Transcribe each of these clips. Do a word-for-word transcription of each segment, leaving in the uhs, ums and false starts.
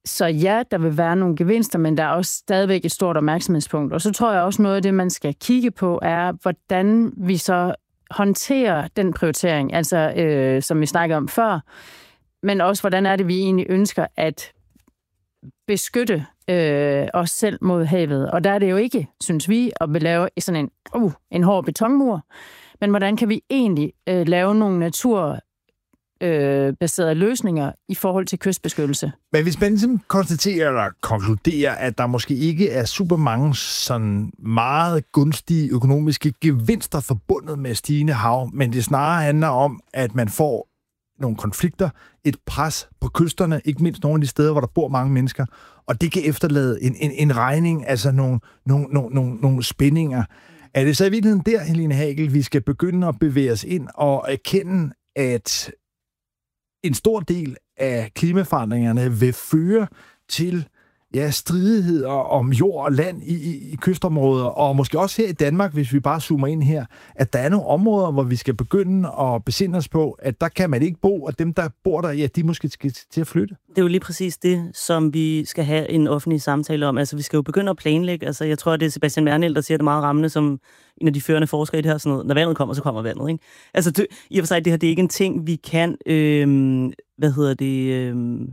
Så ja, der vil være nogle gevinster, men der er også stadigvæk et stort opmærksomhedspunkt. Og så tror jeg også noget af det, man skal kigge på, er, hvordan vi så håndterer den prioritering, altså øh, som vi snakkede om før, men også hvordan er det, vi egentlig ønsker at beskytte øh, os selv mod havet. Og der er det jo ikke, synes vi, at vi lave sådan en, uh, en hård betonmur, men hvordan kan vi egentlig øh, lave nogle natur Øh, baserede løsninger i forhold til kystbeskyttelse. Men hvis man ligesom konstaterer eller konkluderer, at der måske ikke er super mange sådan meget gunstige økonomiske gevinster forbundet med stigende hav, men det snarere handler om, at man får nogle konflikter, et pres på kysterne, ikke mindst nogle af de steder, hvor der bor mange mennesker, og det kan efterlade en, en, en regning, altså nogle, nogle, nogle, nogle, nogle spændinger. Er det så i virkeligheden der, Helene Hagel, vi skal begynde at bevæge os ind og erkende, at en stor del af klimaforandringerne vil føre til ja, stridigheder om jord og land i, i, i kystområder, og måske også her i Danmark, hvis vi bare zoomer ind her, at der er nogle områder, hvor vi skal begynde at besinde os på, at der kan man ikke bo, og dem, der bor der, ja, de måske skal til at flytte. Det er jo lige præcis det, som vi skal have en offentlig samtale om. Altså, vi skal jo begynde at planlægge. Altså, jeg tror, det er Sebastian Wernhild, der siger det meget rammende, som en af de førende forskere i det her, sådan noget. Når vandet kommer, så kommer vandet, ikke? Altså, det, i og for sig, det her, det er ikke en ting, vi kan, øh, hvad hedder det, øh,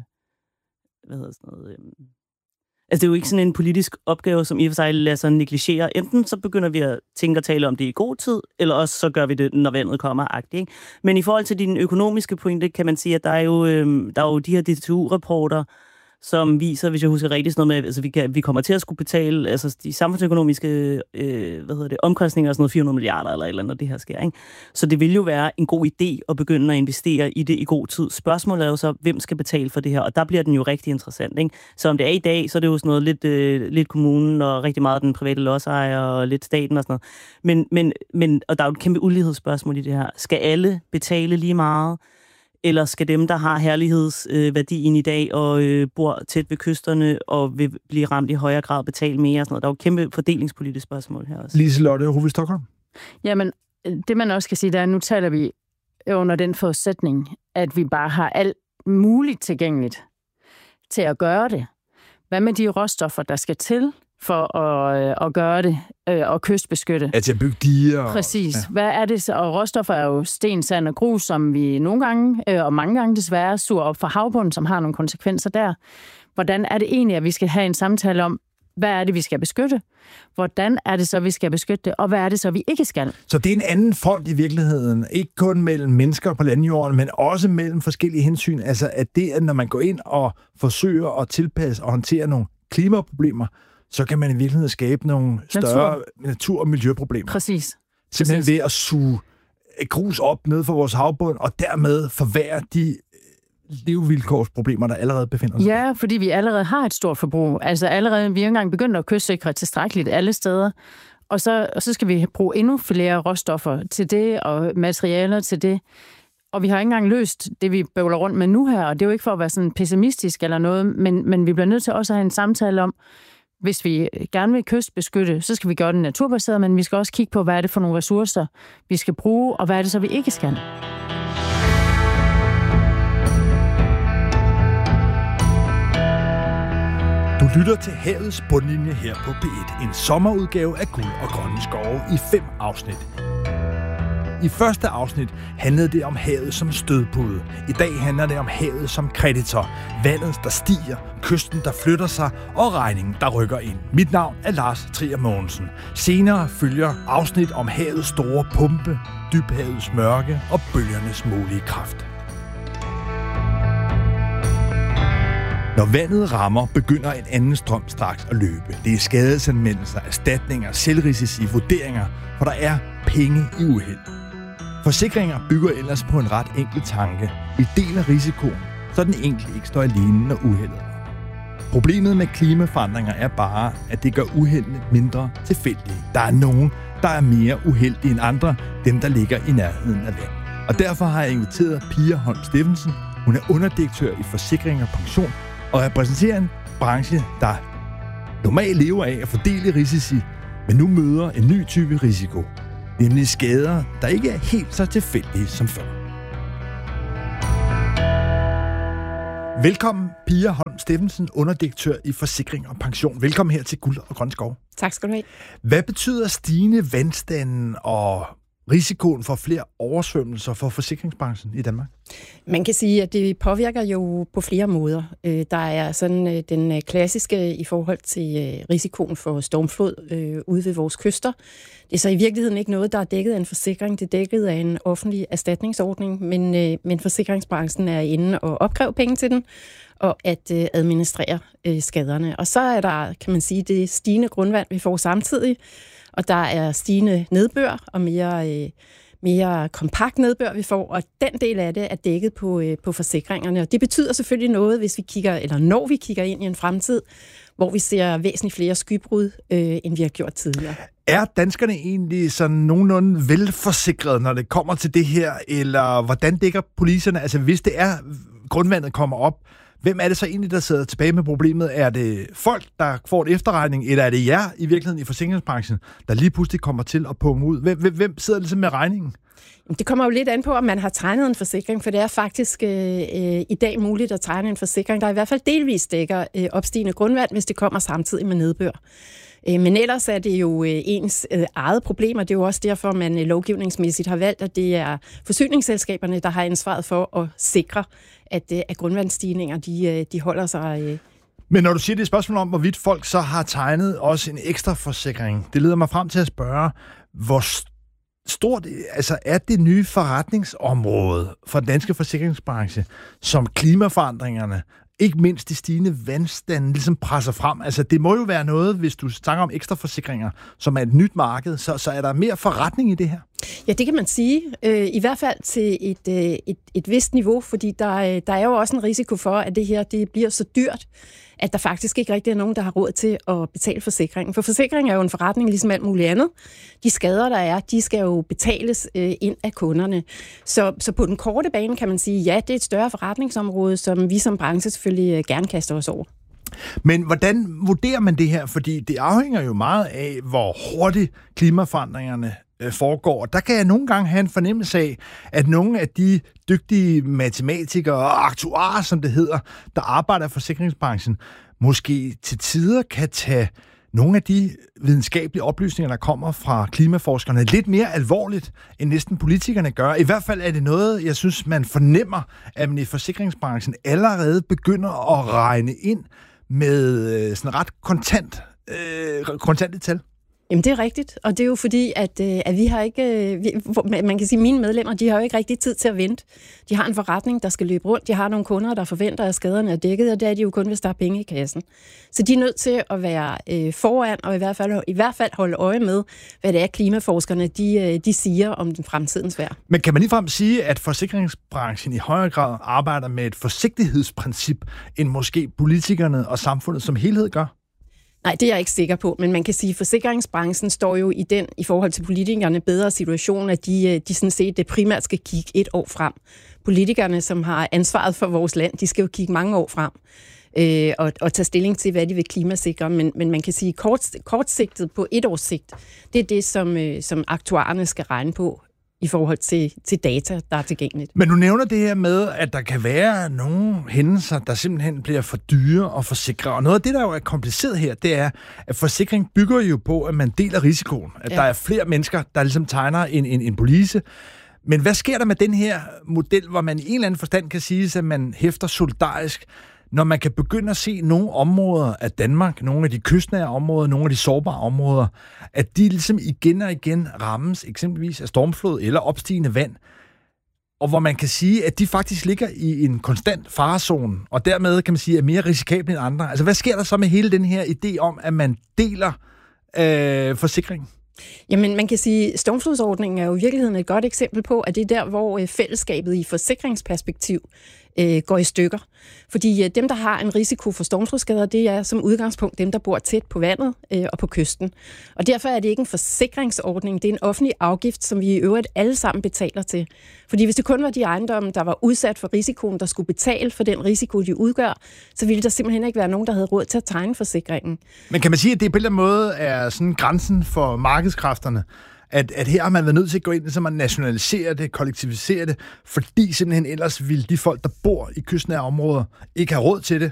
hvad hedder sådan noget, øh, altså, det er jo ikke sådan en politisk opgave, som i og for sig lader sig negligere. Enten så begynder vi at tænke og tale om det i god tid, eller også så gør vi det, når vandet kommer, ikke? Men i forhold til din økonomiske pointe, kan man sige, at der er jo, øh, der er jo de her D T U-rapporter, som viser, hvis jeg husker rigtigt, sådan noget med, altså vi, kan, vi kommer til at skulle betale altså de samfundsøkonomiske øh, hvad hedder det, omkostninger, sådan noget fire hundrede milliarder eller et eller andet, når det her sker, ikke? Så det vil jo være en god idé at begynde at investere i det i god tid. Spørgsmålet er jo så, hvem skal betale for det her? Og der bliver den jo rigtig interessant, ikke? Så om det er i dag, så er det jo sådan noget lidt, øh, lidt kommunen og rigtig meget den private lodsejer og lidt staten og sådan noget. Men, men, men, og der er jo et kæmpe ulighedsspørgsmål i det her. Skal alle betale lige meget? Eller skal dem, der har herlighedsværdien øh, i dag og øh, bor tæt ved kysterne og vil blive ramt i højere grad, betale mere og sådan noget? Der er jo kæmpe fordelingspolitisk spørgsmål her også. Liselotte Hove Stockholm. Jamen, det man også kan sige, der er, nu taler vi under den forudsætning, at vi bare har alt muligt tilgængeligt til at gøre det. Hvad med de råstoffer, der skal til for at, øh, at gøre det øh, og kystbeskytte? At jeg bygge diger. Præcis. Ja. Hvad er det så? Og råstoffer er jo sten, sand og grus, som vi nogle gange, øh, og mange gange desværre, suger op fra havbunden, som har nogle konsekvenser der. Hvordan er det egentlig, at vi skal have en samtale om, hvad er det, vi skal beskytte? Hvordan er det så, vi skal beskytte det? Og hvad er det så, vi ikke skal? Så det er en anden front i virkeligheden. Ikke kun mellem mennesker på landjorden, men også mellem forskellige hensyn. Altså, at det, at når man går ind og forsøger at tilpasse og håndtere nogle klimaproblemer, så kan man i virkeligheden skabe nogle større natur, natur- og miljøproblemer. Præcis. Simpelthen Præcis. ved at suge grus op ned for vores havbund, og dermed forværre de levevilkårsproblemer, der allerede befinder sig. Ja, fordi vi allerede har et stort forbrug. Altså allerede, vi er engang begyndt at kystsikre tilstrækkeligt alle steder. Og så, og så skal vi bruge endnu flere råstoffer til det, og materialer til det. Og vi har ikke engang løst det, vi bøvler rundt med nu her, og det er jo ikke for at være sådan pessimistisk eller noget, men, men vi bliver nødt til også at have en samtale om, hvis vi gerne vil kystbeskytte, så skal vi gøre det naturbaseret, men vi skal også kigge på, hvad er det for nogle ressourcer, vi skal bruge, og hvad er det så, vi ikke skal. Du lytter til Havets bundlinje her på P et. En sommerudgave af Guld og Grønne Skove i fem afsnit. I første afsnit handlede det om havet som stødpude. I dag handler det om havet som kreditor. Vandet, der stiger, kysten, der flytter sig, og regningen, der rykker ind. Mit navn er Lars Trier Mogensen. Senere følger afsnit om havets store pumpe, dybhavets mørke og bølgernes mulige kraft. Når vandet rammer, begynder en anden strøm straks at løbe. Det er skadesanmeldelser, erstatninger, selvrisici, vurderinger, for der er penge i uheld. Forsikringer bygger ellers på en ret enkel tanke. Vi deler risikoen, så den enkelte ikke står alene, når uheldet. Problemet med klimaforandringer er bare, at det gør uheldene mindre tilfældige. Der er nogen, der er mere uheldige end andre, dem der ligger i nærheden af vand. Og derfor har jeg inviteret Pia Holm Steffensen. Hun er underdirektør i Forsikring og Pension og repræsenterer en branche, der normalt lever af at fordele risici, men nu møder en ny type risiko. Nemlig skader, der ikke er helt så tilfældige som før. Velkommen, Pia Holm Steffensen, underdirektør i Forsikring og Pension. Velkommen her til Guld og Grøn Skov. Tak skal du have. Hvad betyder stigende vandstanden og risikoen for flere oversvømmelser for forsikringsbranchen i Danmark? Man kan sige, at det påvirker jo på flere måder. Der er sådan den klassiske i forhold til risikoen for stormflod øh, ude ved vores kyster. Det er så i virkeligheden ikke noget, der er dækket af en forsikring. Det er dækket af en offentlig erstatningsordning, men, øh, men forsikringsbranchen er inde og opkræve penge til den, og at øh, administrere øh, skaderne. Og så er der, kan man sige, det stigende grundvand, vi får samtidig, og der er stigende nedbør og mere, øh, mere kompakt nedbør, vi får, og den del af det er dækket på, øh, på forsikringerne. Og det betyder selvfølgelig noget, hvis vi kigger, eller når vi kigger ind i en fremtid, hvor vi ser væsentligt flere skybrud, øh, end vi har gjort tidligere. Er danskerne egentlig sådan nogenlunde velforsikrede, når det kommer til det her, eller hvordan dækker policerne? Altså hvis det er, grundvandet kommer op, hvem er det så egentlig, der sidder tilbage med problemet? Er det folk, der får en efterregning, eller er det jer i virkeligheden i forsikringsbranchen, der lige pludselig kommer til at punge ud? Hvem, hvem sidder ligesom med regningen? Det kommer jo lidt an på, om man har tegnet en forsikring, for det er faktisk øh, i dag muligt at tegne en forsikring, der i hvert fald delvis dækker øh, opstigende grundvand, hvis det kommer samtidig med nedbør. Øh, men ellers er det jo øh, ens øh, eget problem, og det er jo også derfor, man øh, lovgivningsmæssigt har valgt, at det er forsyningsselskaberne, der har ansvaret for at sikre, at, øh, at grundvandsstigninger de, øh, de holder sig... Øh, Men når du siger det et spørgsmål om, hvorvidt folk så har tegnet også en ekstra forsikring, det leder mig frem til at spørge, hvor stort altså er det nye forretningsområde for den danske forsikringsbranche, som klimaforandringerne, ikke mindst de stigende vandstande, ligesom presser frem. Altså det må jo være noget, hvis du snakker om ekstra forsikringer, som er et nyt marked, så, så er der mere forretning i det her? Ja, det kan man sige. Øh, I hvert fald til et, et, et vist niveau, fordi der, der er jo også en risiko for, at det her det bliver så dyrt, at der faktisk ikke rigtig er nogen, der har råd til at betale forsikringen. For forsikring er jo en forretning ligesom alt muligt andet. De skader, der er, de skal jo betales øh, ind af kunderne. Så, så på den korte bane kan man sige, ja, det er et større forretningsområde, som vi som branche selvfølgelig øh, gerne kaster os over. Men hvordan vurderer man det her? Fordi det afhænger jo meget af, hvor hurtigt klimaforandringerne øh, foregår. Der kan jeg nogle gange have en fornemmelse af, at nogle af de dygtige matematikere og aktuarer, som det hedder, der arbejder i forsikringsbranchen, måske til tider kan tage nogle af de videnskabelige oplysninger, der kommer fra klimaforskerne, lidt mere alvorligt, end næsten politikerne gør. I hvert fald er det noget, jeg synes, man fornemmer, at man i forsikringsbranchen allerede begynder at regne ind med sådan ret kontant, øh, kontante tal. Jamen, det er rigtigt, og det er jo fordi, at, at vi har ikke, vi, man kan sige, mine medlemmer, de har jo ikke rigtig tid til at vente. De har en forretning, der skal løbe rundt. De har nogle kunder, der forventer, at skaderne er dækket, og det er de jo kun, hvis der er penge i kassen. Så de er nødt til at være øh, foran, og i hvert, fald, i hvert fald holde øje med, hvad det er, klimaforskerne de, de siger om den fremtidens vejr. Men kan man ligefrem sige, at forsikringsbranchen i højere grad arbejder med et forsigtighedsprincip, end måske politikerne og samfundet som helhed gør? Nej, det er jeg ikke sikker på, men man kan sige, at forsikringsbranchen står jo i den, i forhold til politikerne, bedre situation, at de, de sådan set det primært skal kigge et år frem. Politikerne, som har ansvaret for vores land, de skal jo kigge mange år frem øh, og, og tage stilling til, hvad de vil klimasikre, men, men man kan sige, kort, kortsigtet på et års sigt, det er det, som, øh, som aktuarerne skal regne på i forhold til, til data, der er tilgængeligt. Men du nævner det her med, at der kan være nogle hændelser, der simpelthen bliver for dyre at forsikre. Og noget af det, der jo er kompliceret her, det er, at forsikring bygger jo på, at man deler risikoen. At ja. Der er flere mennesker, der ligesom tegner en, en, en police. Men hvad sker der med den her model, hvor man i en eller anden forstand kan sige, at man hæfter solidarisk, når man kan begynde at se nogle områder af Danmark, nogle af de kystnære områder, nogle af de sårbare områder, at de ligesom igen og igen rammes, eksempelvis af stormflod eller opstigende vand, og hvor man kan sige, at de faktisk ligger i en konstant farezone, og dermed kan man sige, er mere risikable end andre. Altså, hvad sker der så med hele den her idé om, at man deler øh, forsikring? Jamen, man kan sige, at stormflodsordningen er jo i virkeligheden et godt eksempel på, at det er der, hvor fællesskabet i forsikringsperspektiv øh, går i stykker. Fordi øh, dem, der har en risiko for stormflodsskader, det er som udgangspunkt dem, der bor tæt på vandet øh, og på kysten. Og derfor er det ikke en forsikringsordning, det er en offentlig afgift, som vi i øvrigt alle sammen betaler til. Fordi hvis det kun var de ejendomme, der var udsat for risikoen, der skulle betale for den risiko, de udgør, så ville der simpelthen ikke være nogen, der havde råd til at tegne forsikringen. Men kan man sige, at det på en eller anden måde er sådan grænsen for markedskræfterne? At, at her har man været nødt til at gå ind, så man nationaliserer det, kollektiviserer det, fordi simpelthen ellers ville de folk, der bor i kystnære områder, ikke have råd til det,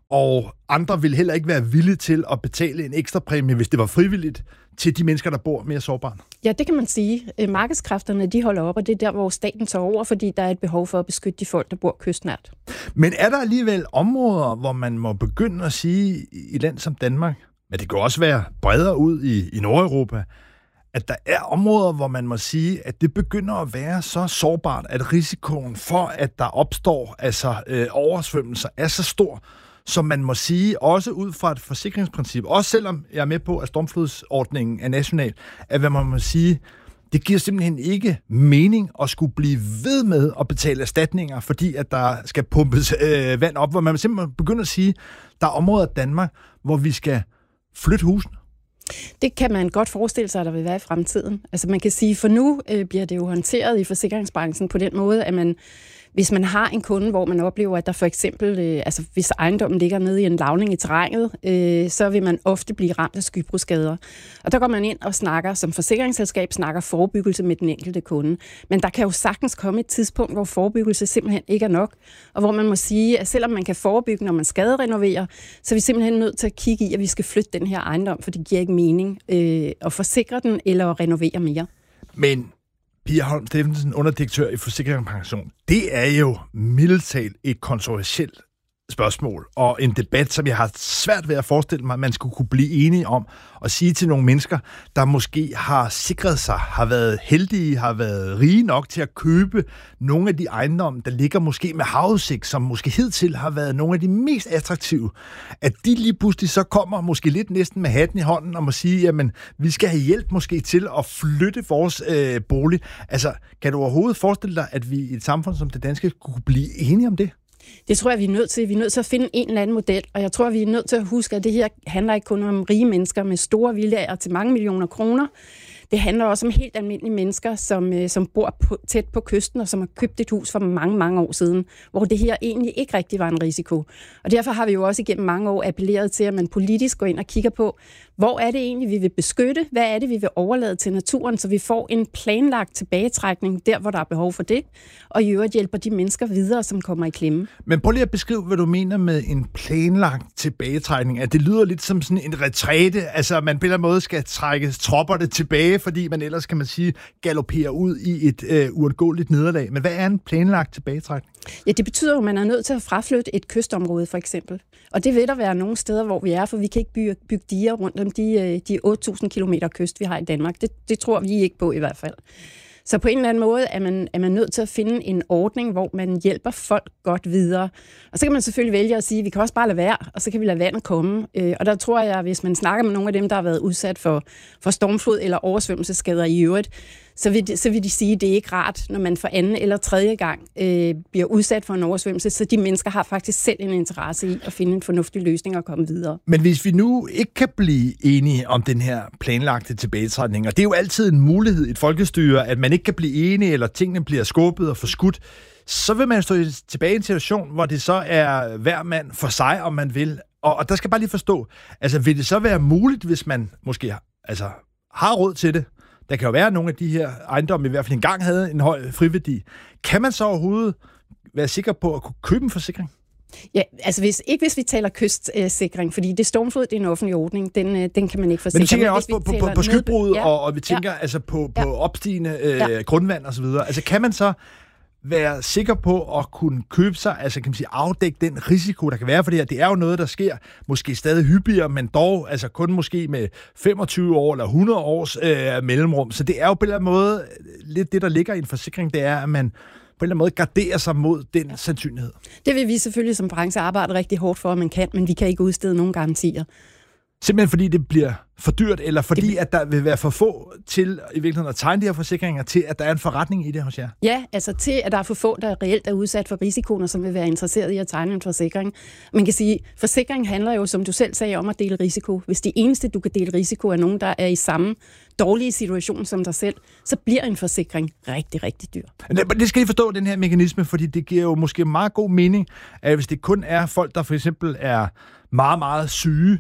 og andre vil heller ikke være villige til at betale en ekstra præmie, hvis det var frivilligt, til de mennesker, der bor mere sårbart. Ja, det kan man sige. Markedskræfterne, de holder op, og det er der, hvor staten tager over, fordi der er et behov for at beskytte de folk, der bor kystnært. Men er der alligevel områder, hvor man må begynde at sige i et land som Danmark, men det kan også være bredere ud i, i Nordeuropa, at der er områder, hvor man må sige, at det begynder at være så sårbart, at risikoen for, at der opstår altså øh, oversvømmelser, er så stor, som man må sige, også ud fra et forsikringsprincip, også selvom jeg er med på, at stormflodsordningen er national, at hvad man må sige, det giver simpelthen ikke mening at skulle blive ved med at betale erstatninger, fordi at der skal pumpes øh, vand op, hvor man simpelthen begynder at sige, der er områder af Danmark, hvor vi skal flytte husene. Det kan man godt forestille sig, at der vil være i fremtiden. Altså man kan sige, for nu øh, bliver det jo håndteret i forsikringsbranchen på den måde, at man, hvis man har en kunde, hvor man oplever, at der for eksempel, øh, altså hvis ejendommen ligger nede i en lavning i terrænet, øh, så vil man ofte blive ramt af skybrudskader. Og der går man ind og snakker, som forsikringsselskab, snakker forebyggelse med den enkelte kunde. Men der kan jo sagtens komme et tidspunkt, hvor forebyggelse simpelthen ikke er nok, og hvor man må sige, at selvom man kan forebygge, når man skaderenoverer, så er vi simpelthen nødt til at kigge i, at vi skal flytte den her ejendom, for det giver ikke mening øh, at forsikre den eller at renovere mere. Men Pia Holm Steffensen, underdirektør i Forsikring og Pension, det er jo mildt talt et kontroversielt spørgsmål, og en debat, som jeg har svært ved at forestille mig, at man skulle kunne blive enige om, og sige til nogle mennesker, der måske har sikret sig, har været heldige, har været rige nok til at købe nogle af de ejendomme, der ligger måske med havudsigt, som måske hidtil har været nogle af de mest attraktive, at de lige pludselig så kommer måske lidt næsten med hatten i hånden, og må sige, jamen, vi skal have hjælp måske til at flytte vores øh, bolig. Altså, kan du overhovedet forestille dig, at vi i et samfund som det danske kunne blive enige om det? Det tror jeg, vi er nødt til. Vi er nødt til at finde en eller anden model, og jeg tror, vi er nødt til at huske, at det her handler ikke kun om rige mennesker med store villaer til mange millioner kroner. Det handler også om helt almindelige mennesker, som, som bor på, tæt på kysten, og som har købt et hus for mange, mange år siden, hvor det her egentlig ikke rigtig var en risiko. Og derfor har vi jo også igennem mange år appelleret til, at man politisk går ind og kigger på, hvor er det egentlig, vi vil beskytte? Hvad er det, vi vil overlade til naturen, så vi får en planlagt tilbagetrækning der, hvor der er behov for det, og i øvrigt hjælper de mennesker videre, som kommer i klemme. Men prøv lige at beskrive, hvad du mener med en planlagt tilbagetrækning. At det lyder lidt som sådan en retræte, altså man på en eller anden måde skal trække tropperne tilbage, fordi man ellers, kan man sige, galopperer ud i et øh, uundgåeligt nederlag. Men hvad er en planlagt tilbagetrækning? Ja, det betyder jo, at man er nødt til at fraflytte et kystområde, for eksempel. Og det vil der være nogle steder, hvor vi er, for vi kan ikke bygge, bygge diger rundt om de, de otte tusind kilometer kyst, vi har i Danmark. Det, det tror vi ikke på i hvert fald. Så på en eller anden måde er man, er man nødt til at finde en ordning, hvor man hjælper folk godt videre. Og så kan man selvfølgelig vælge at sige, at vi kan også bare lade være, og så kan vi lade vandet komme. Og der tror jeg, at hvis man snakker med nogle af dem, der har været udsat for, for stormflod eller oversvømmelsesskader i øvrigt, så vil, de, så vil de sige, at det er ikke rart, når man for anden eller tredje gang øh, bliver udsat for en oversvømmelse. Så de mennesker har faktisk selv en interesse i at finde en fornuftig løsning og komme videre. Men hvis vi nu ikke kan blive enige om den her planlagte tilbagetrækning, og det er jo altid en mulighed i et folkestyre, at man ikke kan blive enige, eller tingene bliver skubbet og forskudt, så vil man stå tilbage i en situation, hvor det så er hver mand for sig, om man vil. Og, og der skal jeg bare lige forstå, altså vil det så være muligt, hvis man måske altså, har råd til det? Der kan jo være, at nogle af de her ejendomme i hvert fald engang havde en høj friværdi. Kan man så overhovedet være sikker på at kunne købe en forsikring? Ja, altså hvis, ikke hvis vi taler kystsikring, fordi det stormflod, det er en offentlig ordning, den, den kan man ikke forsikre. Men vi tænker også på, på, på, på skybrud, ja. og, og vi tænker ja. altså på, på ja. opstigende øh, ja. grundvand og så videre. Altså kan man så være sikker på at kunne købe sig, altså kan man sige, afdække den risiko, der kan være for det her. Det er jo noget, der sker måske stadig hyppigere, men dog altså kun måske med femogtyve år eller hundrede års øh, mellemrum. Så det er jo på en eller anden måde lidt det, der ligger i en forsikring, det er, at man på en eller anden måde garderer sig mod den ja. sandsynlighed. Det vil vi selvfølgelig som branche arbejde rigtig hårdt for, at man kan, men vi kan ikke udstede nogen garantier. Simpelthen fordi det bliver for dyrt, eller fordi det... at der vil være for få til i virkeligheden at tegne de her forsikringer, til at der er en forretning i det hos jer? Ja, altså til at der er for få, der reelt er udsat for risikoen, og som vil være interesseret i at tegne en forsikring. Man kan sige, forsikring handler jo, som du selv sagde, om at dele risiko. Hvis det eneste, du kan dele risiko, er nogen, der er i samme dårlige situation som dig selv, så bliver en forsikring rigtig, rigtig dyr. Det skal I forstå, den her mekanisme, fordi det giver jo måske meget god mening, at hvis det kun er folk, der for eksempel er meget, meget syge,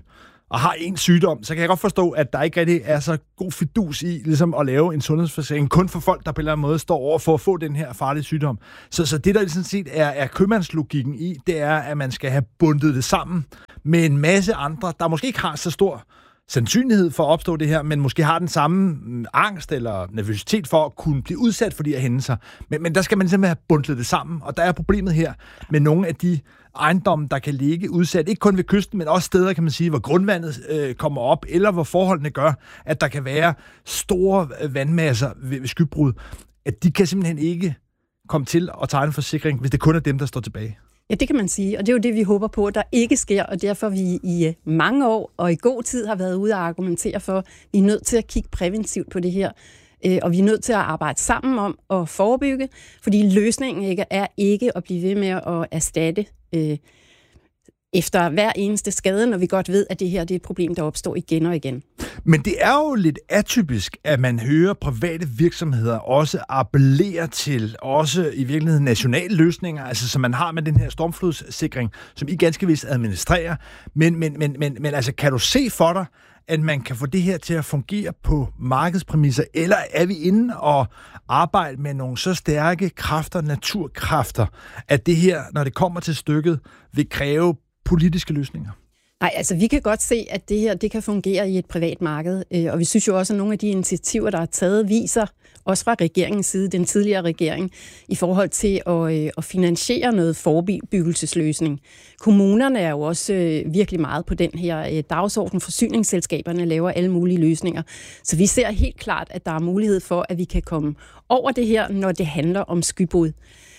og har en sygdom, så kan jeg godt forstå, at der ikke rigtig er så god fidus i ligesom at lave en sundhedsforsikring, kun for folk, der på en eller anden måde står over for at få den her farlige sygdom. Så, så det, der sådan set er, er købmandslogikken i, det er, at man skal have bundet det sammen med en masse andre, der måske ikke har så stor sandsynlighed for at opstå det her, men måske har den samme angst eller nervøsitet for at kunne blive udsat for de her hændelser. Men, men der skal man simpelthen have bundet det sammen, og der er problemet her med nogle af de ejendomme, der kan ligge udsat, ikke kun ved kysten, men også steder, kan man sige, hvor grundvandet øh, kommer op, eller hvor forholdene gør, at der kan være store vandmasser ved, ved skybrud, at de kan simpelthen ikke komme til at tegne en forsikring, hvis det kun er dem, der står tilbage. Ja, det kan man sige, og det er jo det, vi håber på, at der ikke sker, og derfor vi i mange år og i god tid har været ude og argumentere for, at vi er nødt til at kigge præventivt på det her, og vi er nødt til at arbejde sammen om at forebygge, fordi løsningen ikke er ikke at blive ved med at erstatte øh, efter hver eneste skade, når vi godt ved, at det her det er et problem, der opstår igen og igen. Men det er jo lidt atypisk, at man hører private virksomheder også appellere til også i virkeligheden nationale løsninger, altså som man har med den her stormflodssikring, som I ganske vist administrerer. Men, men, men, men, men altså, kan du se for dig, at man kan få det her til at fungere på markedspræmisser, eller er vi inde og arbejde med nogle så stærke kræfter, naturkræfter, at det her, når det kommer til stykket, vil kræve politiske løsninger? Nej, altså vi kan godt se, at det her det kan fungere i et privat marked, og vi synes jo også, at nogle af de initiativer, der er taget, viser, også fra regeringens side, den tidligere regering, i forhold til at, at finansiere noget forebyggelsesløsning. Kommunerne er jo også virkelig meget på den her dagsorden. Forsyningsselskaberne laver alle mulige løsninger. Så vi ser helt klart, at der er mulighed for, at vi kan komme over det her, når det handler om skybrud.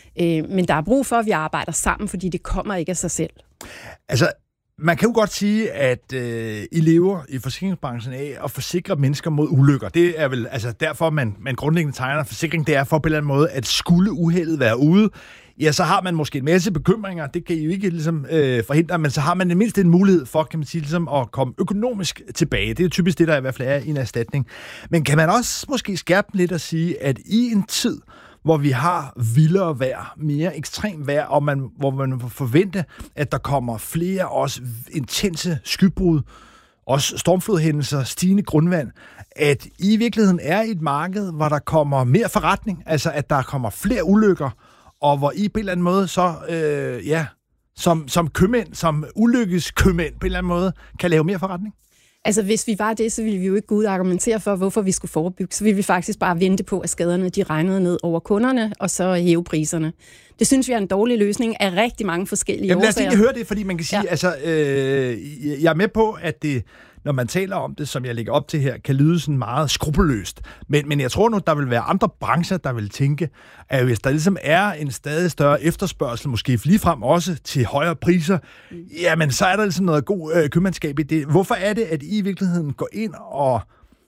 Men der er brug for, at vi arbejder sammen, fordi det kommer ikke af sig selv. Altså, man kan jo godt sige, at øh, I lever i forsikringsbranchen af at forsikre mennesker mod ulykker. Det er vel altså derfor, man, man grundlæggende tegner forsikring. Det er for på en eller anden måde, at skulle uheldet være ude, ja, så har man måske en masse bekymringer. Det kan I jo ikke ligesom øh, forhindre, men så har man det mindst en mulighed for, kan man sige, ligesom at komme økonomisk tilbage. Det er typisk det, der i hvert fald er i en erstatning. Men kan man også måske skærpe lidt og sige, at i en tid, hvor vi har vildere vejr, mere ekstrem vejr, og man, hvor man må forvente, at der kommer flere også intense skybrud, også stormflodhændelser, stigende grundvand, at I virkeligheden er i et marked, hvor der kommer mere forretning, altså at der kommer flere ulykker, og hvor I på en eller anden måde så, øh, ja, som, som købmænd, som ulykkeskøbmænd på en eller anden måde, kan lave mere forretning? Altså, hvis vi var det, så ville vi jo ikke gå ud og argumentere for, hvorfor vi skulle forebygge. Så ville vi faktisk bare vente på, at skaderne de regnede ned over kunderne, og så hæve priserne. Det synes vi er en dårlig løsning af rigtig mange forskellige Jamen, årsager. Lad os lige høre det, fordi man kan sige, ja. altså, øh, jeg er med på, at det, når man taler om det, som jeg lægger op til her, kan lyde sådan meget skrupelløst. Men, men jeg tror nu, der vil være andre brancher, der vil tænke, at hvis der ligesom er en stadig større efterspørgsel, måske ligefrem også til højere priser, mm. jamen så er der ligesom noget god øh, købmandskab i det. Hvorfor er det, at I i virkeligheden går ind og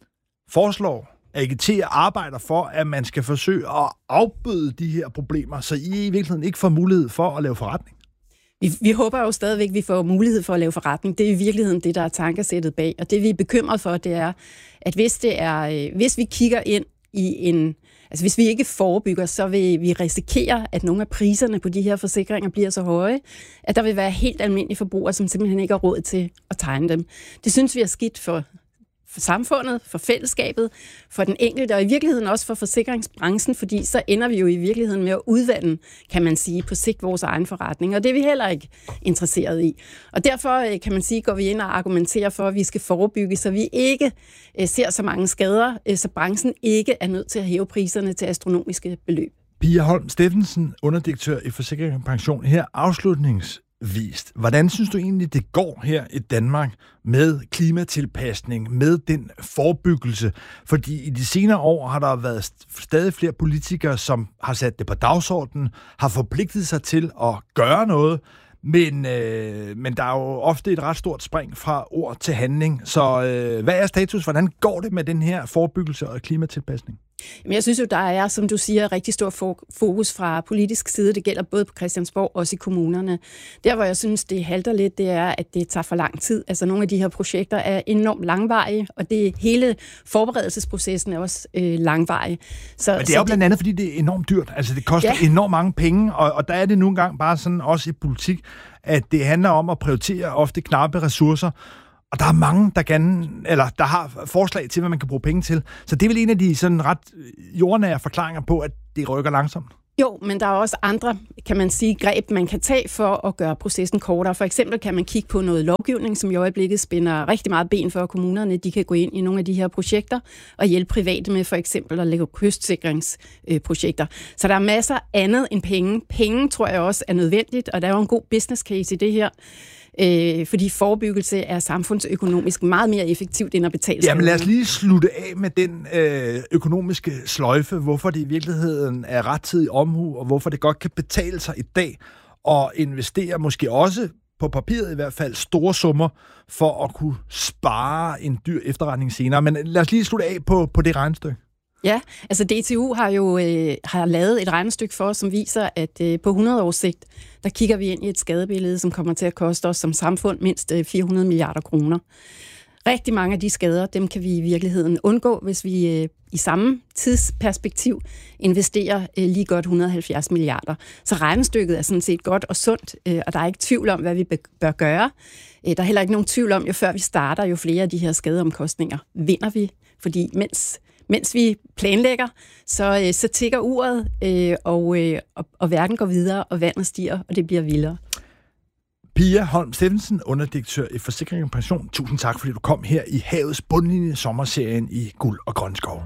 foreslår, agiterer, arbejder for, at man skal forsøge at afbøde de her problemer, så I i virkeligheden ikke får mulighed for at lave forretning? Vi, vi håber jo stadigvæk, at vi får mulighed for at lave forretning. Det er i virkeligheden det, der er tankesættet bag. Og det, vi er bekymret for, det er, at hvis, det er, hvis vi kigger ind i en... Altså hvis vi ikke forebygger, så vil vi risikere, at nogle af priserne på de her forsikringer bliver så høje, at der vil være helt almindelige forbrugere, som simpelthen ikke har råd til at tegne dem. Det synes vi er skidt for for samfundet, for fællesskabet, for den enkelte, og i virkeligheden også for forsikringsbranchen, fordi så ender vi jo i virkeligheden med at udvande, kan man sige, på sigt vores egen forretning, og det er vi heller ikke interesseret i. Og derfor, kan man sige, går vi ind og argumenterer for, at vi skal forebygge, så vi ikke ser så mange skader, så branchen ikke er nødt til at hæve priserne til astronomiske beløb. Pia Holm Steffensen, underdirektør i Forsikring og Pension, her afslutnings vist. Hvordan synes du egentlig, det går her i Danmark med klimatilpasning, med den forebyggelse? Fordi i de senere år har der været stadig flere politikere, som har sat det på dagsordenen, har forpligtet sig til at gøre noget, men, øh, men der er jo ofte et ret stort spring fra ord til handling. Så øh, hvad er status? Hvordan går det med den her forebyggelse og klimatilpasning? Jamen, jeg synes jo, der er, som du siger, rigtig stor fokus fra politisk side. Det gælder både på Christiansborg og også i kommunerne. Der, hvor jeg synes, det halter lidt, det er, at det tager for lang tid. Altså, nogle af de her projekter er enormt langvarige, og det hele forberedelsesprocessen er også øh, langvarig. Så, Men det er jo blandt andet, fordi det er enormt dyrt. Altså, det koster ja. enormt mange penge, og, og der er det nogle gange bare sådan, også i politik, at det handler om at prioritere ofte knappe ressourcer. Og der er mange, der, gerne, eller der har forslag til, hvad man kan bruge penge til. Så det er vel en af de sådan ret jordnære forklaringer på, at det rykker langsomt. Jo, men der er også andre, kan man sige, greb, man kan tage for at gøre processen kortere. For eksempel kan man kigge på noget lovgivning, som i øjeblikket spænder rigtig meget ben for kommunerne. De kan gå ind i nogle af de her projekter og hjælpe private med for eksempel at lægge kystsikringsprojekter. Så der er masser andet end penge. Penge tror jeg også er nødvendigt, og der er jo en god business case i det her. Øh, fordi forebyggelse er samfundsøkonomisk meget mere effektivt end at betale. Jamen lad os lige slutte af med den øh, økonomiske sløjfe, hvorfor det i virkeligheden er rettidig omhu, og hvorfor det godt kan betale sig i dag at investere måske også på papiret i hvert fald store summer for at kunne spare en dyr efterretning senere. Men lad os lige slutte af på, på det regnestykke. Ja, altså D T U har jo øh, har lavet et regnestykke for os, som viser, at øh, på hundrede års sigt, der kigger vi ind i et skadebillede, som kommer til at koste os som samfund mindst øh, fire hundrede milliarder kroner. Rigtig mange af de skader, dem kan vi i virkeligheden undgå, hvis vi øh, i samme tidsperspektiv investerer øh, lige godt et hundrede og halvfjerds milliarder. Så regnestykket er sådan set godt og sundt, øh, og der er ikke tvivl om, hvad vi bør gøre. Øh, der er heller ikke nogen tvivl om, jo før vi starter, jo flere af de her skadeomkostninger vinder vi, fordi mens Mens vi planlægger, så, øh, så tikker uret, øh, og, øh, og, og verden går videre, og vandet stiger, og det bliver vildere. Pia Holm Steffensen, underdirektør i Forsikring og Pension. Tusind tak, fordi du kom her i Havets Bundlinje, sommerserien i Guld og Grøn Skov.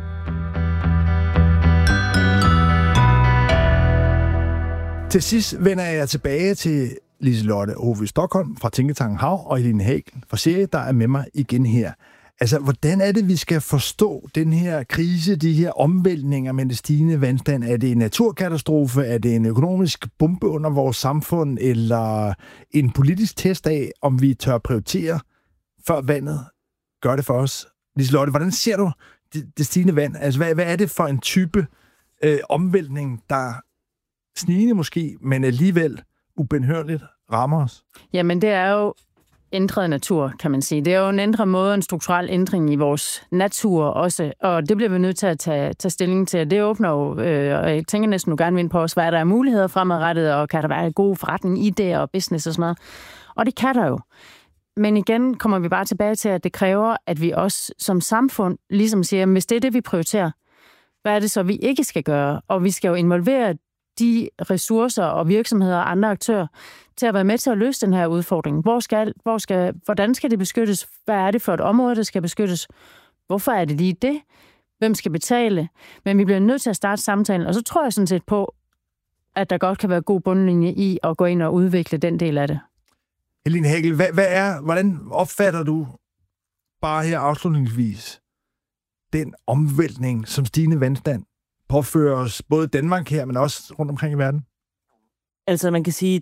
Til sidst vender jeg tilbage til Liselotte Hove Stockholm fra Tænketanken Hav og Helene Hagel fra Serie, der er med mig igen her. Altså, hvordan er det, vi skal forstå den her krise, de her omvæltninger med det stigende vandstand? Er det en naturkatastrofe? Er det en økonomisk bombe under vores samfund? Eller en politisk test af, om vi tør prioritere, før vandet gør det for os? Liselotte, hvordan ser du det, det stigende vand? Altså, hvad, hvad er det for en type øh, omvæltning, der snigende måske, men alligevel ubenhørligt rammer os? Jamen, det er jo ændret natur, kan man sige. Det er jo en ændret måde, en strukturel ændring i vores natur også, og det bliver vi nødt til at tage, tage stilling til. Det åbner jo, øh, og jeg tænker næsten, du gerne vil på os, hvad der er muligheder fremadrettet, og kan der være god forretning i det, og business og sådan noget. Og det kan der jo. Men igen kommer vi bare tilbage til, at det kræver, at vi også som samfund ligesom siger, hvis det er det, vi prioriterer, hvad er det så, vi ikke skal gøre? Og vi skal jo involvere de ressourcer og virksomheder og andre aktører til at være med til at løse den her udfordring. Hvor skal, hvor skal, hvordan skal det beskyttes? Hvad er det for et område, der skal beskyttes? Hvorfor er det lige det? Hvem skal betale? Men vi bliver nødt til at starte samtalen, og så tror jeg sådan set på, at der godt kan være god bundlinje i at gå ind og udvikle den del af det. Helene Hagel, hvad, hvad er, hvordan opfatter du bare her afslutningsvis den omvæltning, som stigende vandstand påfører os, både Danmark her, men også rundt omkring i verden? Altså, man kan sige,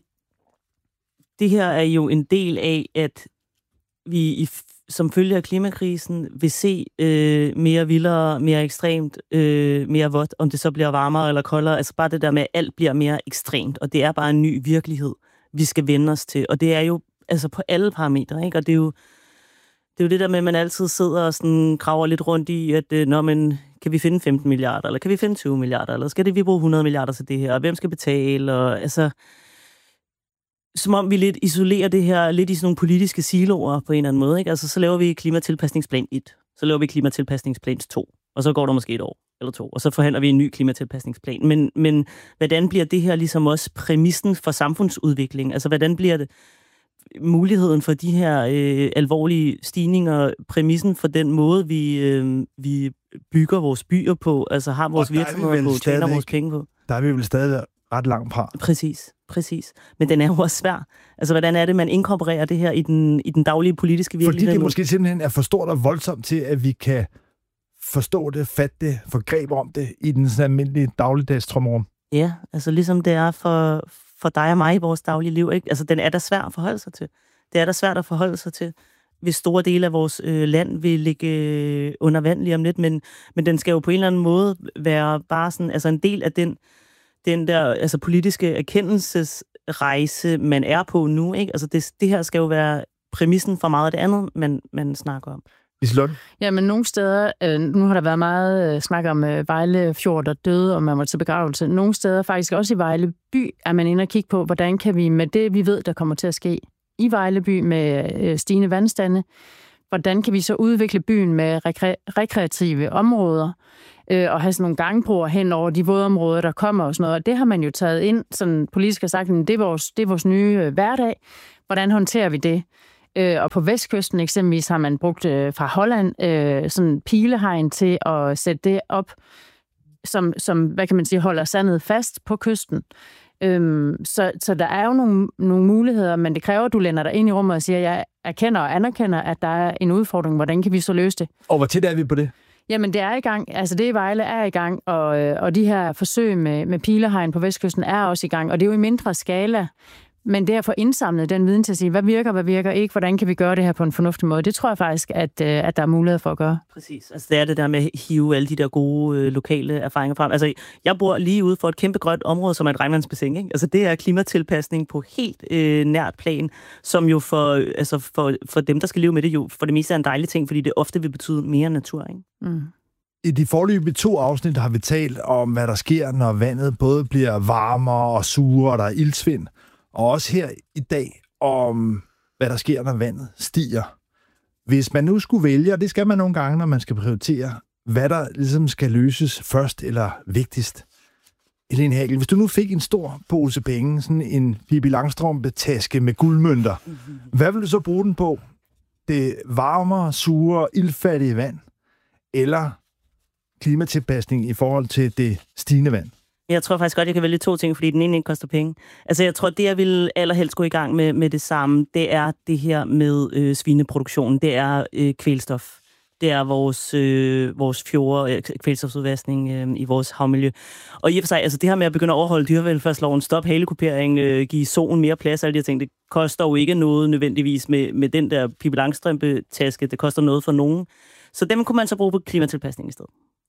det her er jo en del af, at vi i, som følge af klimakrisen vil se øh, mere vildere, mere ekstremt, øh, mere vådt, om det så bliver varmere eller koldere. Altså bare det der med, at alt bliver mere ekstremt, og det er bare en ny virkelighed, vi skal vende os til. Og det er jo altså på alle parametre, ikke? Og det er jo det, er jo det der med, at man altid sidder og sådan graver lidt rundt i, at øh, når man kan vi finde femten milliarder, eller kan vi finde tyve milliarder, eller skal det vi bruge hundrede milliarder til det her, og hvem skal betale, og altså som om vi lidt isolerer det her lidt i sådan nogle politiske siloer på en eller anden måde, ikke? Altså så laver vi klimatilpasningsplan et, så laver vi klimatilpasningsplan to, og så går der måske et år eller to, og så forhandler vi en ny klimatilpasningsplan. Men, men hvordan bliver det her ligesom også præmissen for samfundsudvikling? Altså hvordan bliver det muligheden for de her øh, alvorlige stigninger, præmissen for den måde, vi, øh, vi bygger vores byer på, altså har vores virksomheder på, tjener vores penge på? Der er vi vel stadig ret langt fra. Præcis, præcis. Men den er jo også svær. Altså, hvordan er det, man inkorporerer det her i den, i den daglige politiske virkelighed? Fordi det måske simpelthen er for stort og voldsomt til, at vi kan forstå det, fatte det, få greb om det i den sådan almindelige dagligdags trumrum. Ja, altså ligesom det er for, for dig og mig i vores daglige liv, ikke? Altså, den er da svær at forholde sig til. Det er da svært at forholde sig til, hvis store dele af vores øh, land vil ligge øh, under vand lige om lidt, men, men den skal jo på en eller anden måde være bare sådan, altså en del af den den der altså politiske erkendelsesrejse, man er på nu, ikke? Altså det, det her skal jo være præmissen for meget af det andet, man, man snakker om. Liselotte? Ja, men nogle steder, øh, nu har der været meget øh, snak om øh, Vejle Fjord, der døde, og man var til begravelse. Nogle steder, faktisk også i Vejle by, er man inde og kigge på, hvordan kan vi med det, vi ved, der kommer til at ske i Vejle by med øh, stigende vandstande, hvordan kan vi så udvikle byen med rekre- rekreative områder, øh, og have sådan nogle gangbroer hen over de vådområder, der kommer og sådan noget. Og det har man jo taget ind, sådan politisk har sagt, det er vores, det er vores nye øh, hverdag. Hvordan håndterer vi det? Øh, og på vestkysten eksempelvis har man brugt øh, fra Holland øh, sådan pilehegn til at sætte det op, som, som, hvad kan man sige, holder sandet fast på kysten. Øhm, så, så der er jo nogle, nogle muligheder, men det kræver, at du lænder dig ind i rummet og siger, at jeg erkender og anerkender, at der er en udfordring. Hvordan kan vi så løse det? Og hvor tæt er vi på det? Jamen, det er i gang. Altså, det i Vejle er i gang, og, og de her forsøg med, med pilehegn på vestkysten er også i gang, og det er jo i mindre skala. Men det at få indsamlet den viden til at sige, hvad virker, hvad virker ikke, hvordan kan vi gøre det her på en fornuftig måde, det tror jeg faktisk, at, at der er mulighed for at gøre. Præcis. Altså det er det der med at hive alle de der gode øh, lokale erfaringer frem. Altså jeg bor lige ude for et kæmpe grønt område, som er et regnvandsbassin, ikke? Altså det er klimatilpasning på helt øh, nært plan, som jo for, altså for, for dem, der skal leve med det, jo for det meste er en dejlig ting, fordi det ofte vil betyde mere natur, ikke? Mm. I de foreløbige to afsnit har vi talt om, hvad der sker, når vandet både bliver varmere og surere, og der er iltsvind. Og også her i dag om, hvad der sker, når vandet stiger. Hvis man nu skulle vælge, og det skal man nogle gange, når man skal prioritere, hvad der ligesom skal løses først eller vigtigst. Helene Hagel, hvis du nu fik en stor pose penge, sådan en Pippi Langstrømpe-taske med guldmønter, mm-hmm. hvad vil du så bruge den på? Det varmere, sure, iltfattige vand? Eller klimatilpasning i forhold til det stigende vand? Jeg tror faktisk godt, jeg kan vælge to ting, fordi den ene ikke koster penge. Altså, jeg tror, det jeg vil allerhelst gå i gang med, med det samme, det er det her med øh, svineproduktionen. Det er øh, kvælstof. Det er vores, øh, vores fjorde, øh, kvælstofudvaskning øh, i vores havmiljø. Og i og for sig, altså det her med at begynde at overholde dyrevelfærdsloven, stop halekupering, øh, give solen mere plads, alle de her ting, det koster jo ikke noget nødvendigvis med, med den der Pippi Langstrømpe-taske. Det koster noget for nogen. Så dem kunne man så bruge på klimatilpasning i stedet.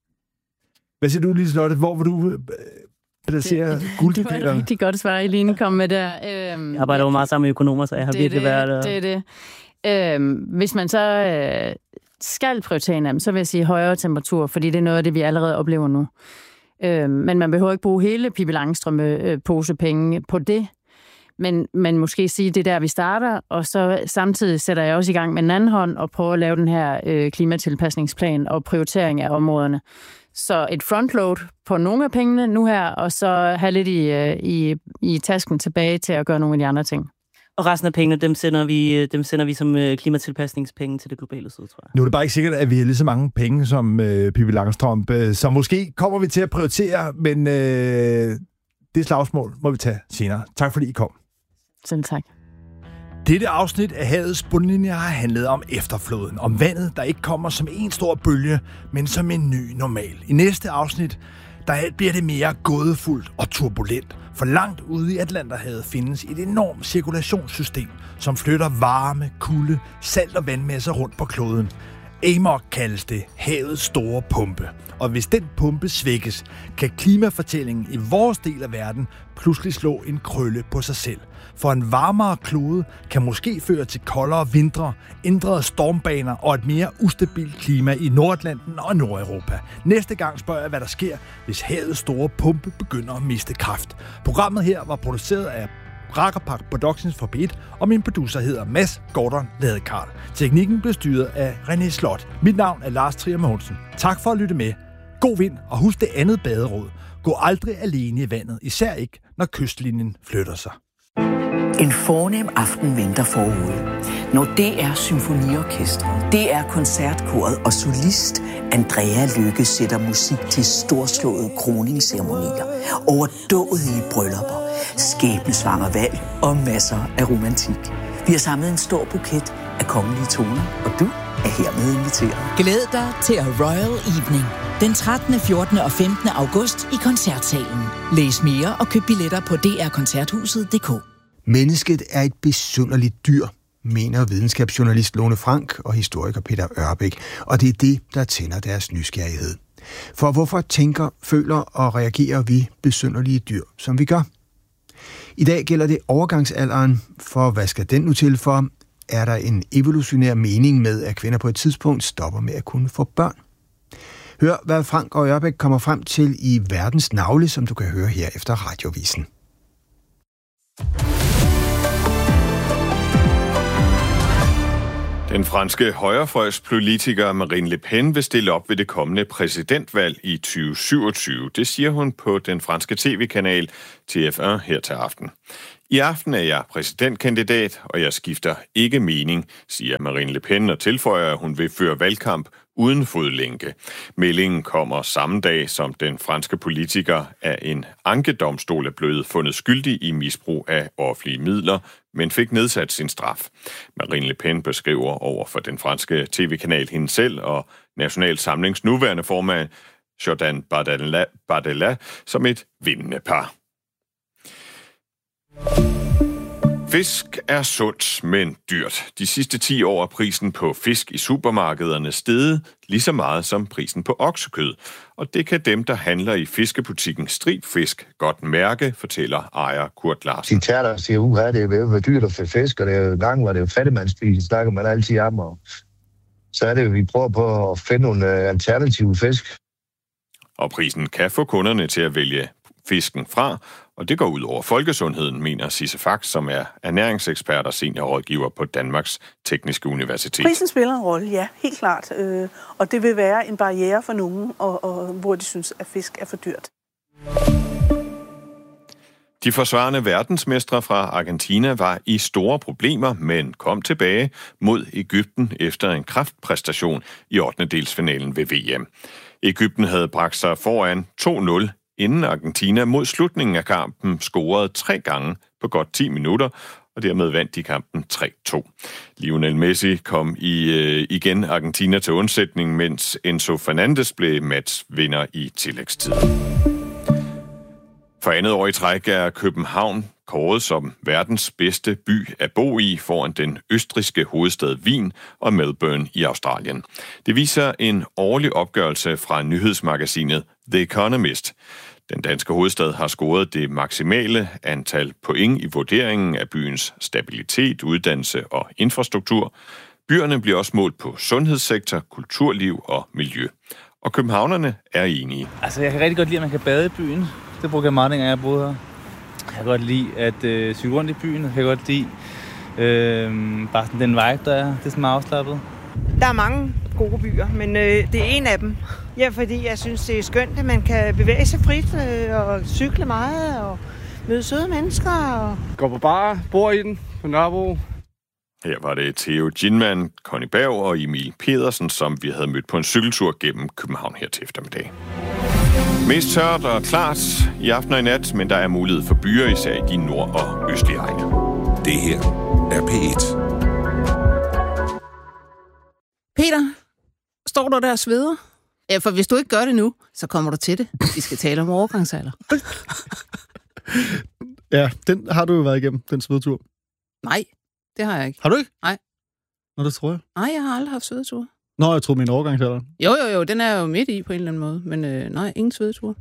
Hvad siger du, Liselotte? Hvor vil du øh, placere guldpilerne? Det var et rigtig godt svar, Eline kom med der. Øhm, jeg arbejder jo meget sammen med økonomer, så jeg har det virkelig det, været... Det er det. Øhm, hvis man så øh, skal prioritere dem, så vil jeg sige højere temperatur, fordi det er noget af det, vi allerede oplever nu. Øhm, men man behøver ikke bruge hele Pippi Langstrømpe-posepenge på det. Men, men måske sige, det er der, vi starter, og så samtidig sætter jeg også i gang med en anden hånd og prøver at lave den her øh, klimatilpasningsplan og prioritering af områderne. Så et frontload på nogle af pengene nu her, og så have lidt i, i, i tasken tilbage til at gøre nogle af de andre ting. Og resten af pengene, dem sender vi, dem sender vi som klimatilpasningspenge til det globale syd, tror jeg. Nu er det bare ikke sikkert, at vi har lige så mange penge som øh, Pippi Langstrømpe, så måske kommer vi til at prioritere, men øh, det slagsmål må vi tage senere. Tak fordi I kom. Selv tak. Dette afsnit af Havets bundlinje har handlet om efterfloden, om vandet, der ikke kommer som en stor bølge, men som en ny normal. I næste afsnit, der bliver det mere gådefuldt og turbulent, for langt ude i Atlanterhavet findes et enormt cirkulationssystem, som flytter varme, kulde, salt og vandmasser rundt på kloden. A M O C kaldes det havets store pumpe, og hvis den pumpe svækkes, kan klimafortællingen i vores del af verden pludselig slå en krølle på sig selv. For en varmere klode kan måske føre til koldere vintre, ændrede stormbaner og et mere ustabilt klima i Nordatlanten og Nordeuropa. Næste gang spørger jeg, hvad der sker, hvis havets store pumpe begynder at miste kraft. Programmet her var produceret af Rakkerpark Productions for P et, og min producer hedder Mads Gordon Ladekarl. Teknikken blev styret af René Slot. Mit navn er Lars Trier Mogensen. Tak for at lytte med. God vind, og husk det andet baderåd. Gå aldrig alene i vandet, især ikke, når kystlinjen flytter sig. En fornem aften venter forude. Når D R Symfoniorkestret, D R Koncertkoret og solist Andrea Lykke sætter musik til storslåede kroningsceremonier, overdådige bryllupper, skæbnesvanger valg og masser af romantik. Vi har samlet en stor buket af kongelige toner, og du er hermed inviteret. Glæd dig til A Royal Evening den trettende, fjortende og femtende august i Koncertsalen. Læs mere og køb billetter på d r koncerthuset punktum d k. Mennesket er et besynderligt dyr, mener videnskabsjournalist Lone Frank og historiker Peter Ørbæk, og det er det, der tænder deres nysgerrighed. For hvorfor tænker, føler og reagerer vi besynderlige dyr, som vi gør? I dag gælder det overgangsalderen, for hvad skal den nu til for? Er der en evolutionær mening med, at kvinder på et tidspunkt stopper med at kunne få børn? Hør, hvad Frank og Ørbæk kommer frem til i Verdens Navle, som du kan høre her efter Radiovisen. Den franske højrefløjspolitiker Marine Le Pen vil stille op ved det kommende præsidentvalg i tyve syvogtyve. Det siger hun på den franske tv-kanal T F et her til aften. I aften er jeg præsidentkandidat, og jeg skifter ikke mening, siger Marine Le Pen og tilføjer, at hun vil føre valgkamp uden fodlænke. Meldingen kommer samme dag, som den franske politiker af en ankedomstol er blevet fundet skyldig i misbrug af offentlige midler, men fik nedsat sin straf. Marine Le Pen beskriver over for den franske tv-kanal hende selv og National Samlings nuværende formand Jordan Bardella, Bardella som et vindende par. Fisk er sundt, men dyrt. De sidste ti år er prisen på fisk i supermarkederne steget lige så meget som prisen på oksekød. Og det kan dem, der handler i fiskebutikken Strib Fisk, godt mærke, fortæller ejer Kurt Larsen. De taler og siger, uha, det er jo dyrt at få fisk, og det er jo gang, hvor det er jo fattigmandsspil, snakker man altid om. Og så er det jo, vi prøver på at finde nogle alternative fisk. Og prisen kan få kunderne til at vælge fisken fra, og det går ud over folkesundheden, mener Sisse Fax, som er ernæringsekspert og seniorrådgiver på Danmarks Tekniske Universitet. Prisen spiller en rolle, ja, helt klart. Øh, og det vil være en barriere for nogen, og, og, hvor de synes, at fisk er for dyrt. De forsvarende verdensmestre fra Argentina var i store problemer, men kom tilbage mod Egypten efter en kraftpræstation i ottendedelsfinalen ved V M. Egypten havde bragt sig foran to nul, inden Argentina mod slutningen af kampen scorede tre gange på godt ti minutter, og dermed vandt de kampen tre to. Lionel Messi kom i, øh, igen Argentina til undsætning, mens Enzo Fernandez blev matchvinder i tillægstid. For andet år i træk er København kåret som verdens bedste by at bo i foran den østrigske hovedstad Wien og Melbourne i Australien. Det viser en årlig opgørelse fra nyhedsmagasinet The Economist. Den danske hovedstad har scoret det maksimale antal point i vurderingen af byens stabilitet, uddannelse og infrastruktur. Byerne bliver også målt på sundhedssektor, kulturliv og miljø. Og københavnerne er enige. Altså, jeg kan rigtig godt lide, at man kan bade i byen. Det bruger jeg meget, dengang jeg boede her. Jeg kan godt lide at øh, cykle rundt i byen. Jeg kan godt lide øh, bare sådan den vibe, der er. Det er sådan meget afslappet. Der er mange gode byer, men øh, det er en af dem. Ja, fordi jeg synes, det er skønt, at man kan bevæge sig frit øh, og cykle meget og møde søde mennesker. Og... Går på bar, bor i den på Nørrebro. Her var det Theo Ginman, Conny Berg og Emil Pedersen, som vi havde mødt på en cykeltur gennem København her til eftermiddag. Mest tørt og klart i aften og i nat, men der er mulighed for byer, især i de nord- og østlige egne. Det her er P et. Peter, står du der og sveder? Ja, for hvis du ikke gør det nu, så kommer du til det. Vi skal tale om overgangsalder. Ja, den har du jo været igennem, den svedetur. Nej, det har jeg ikke. Har du ikke? Nej. Nå, det tror jeg. Nej, jeg har aldrig haft svedetur. Nå, jeg troede min overgangsalder. Jo, jo, jo, den er jo midt i på en eller anden måde. Men øh, nej, ingen svedetur.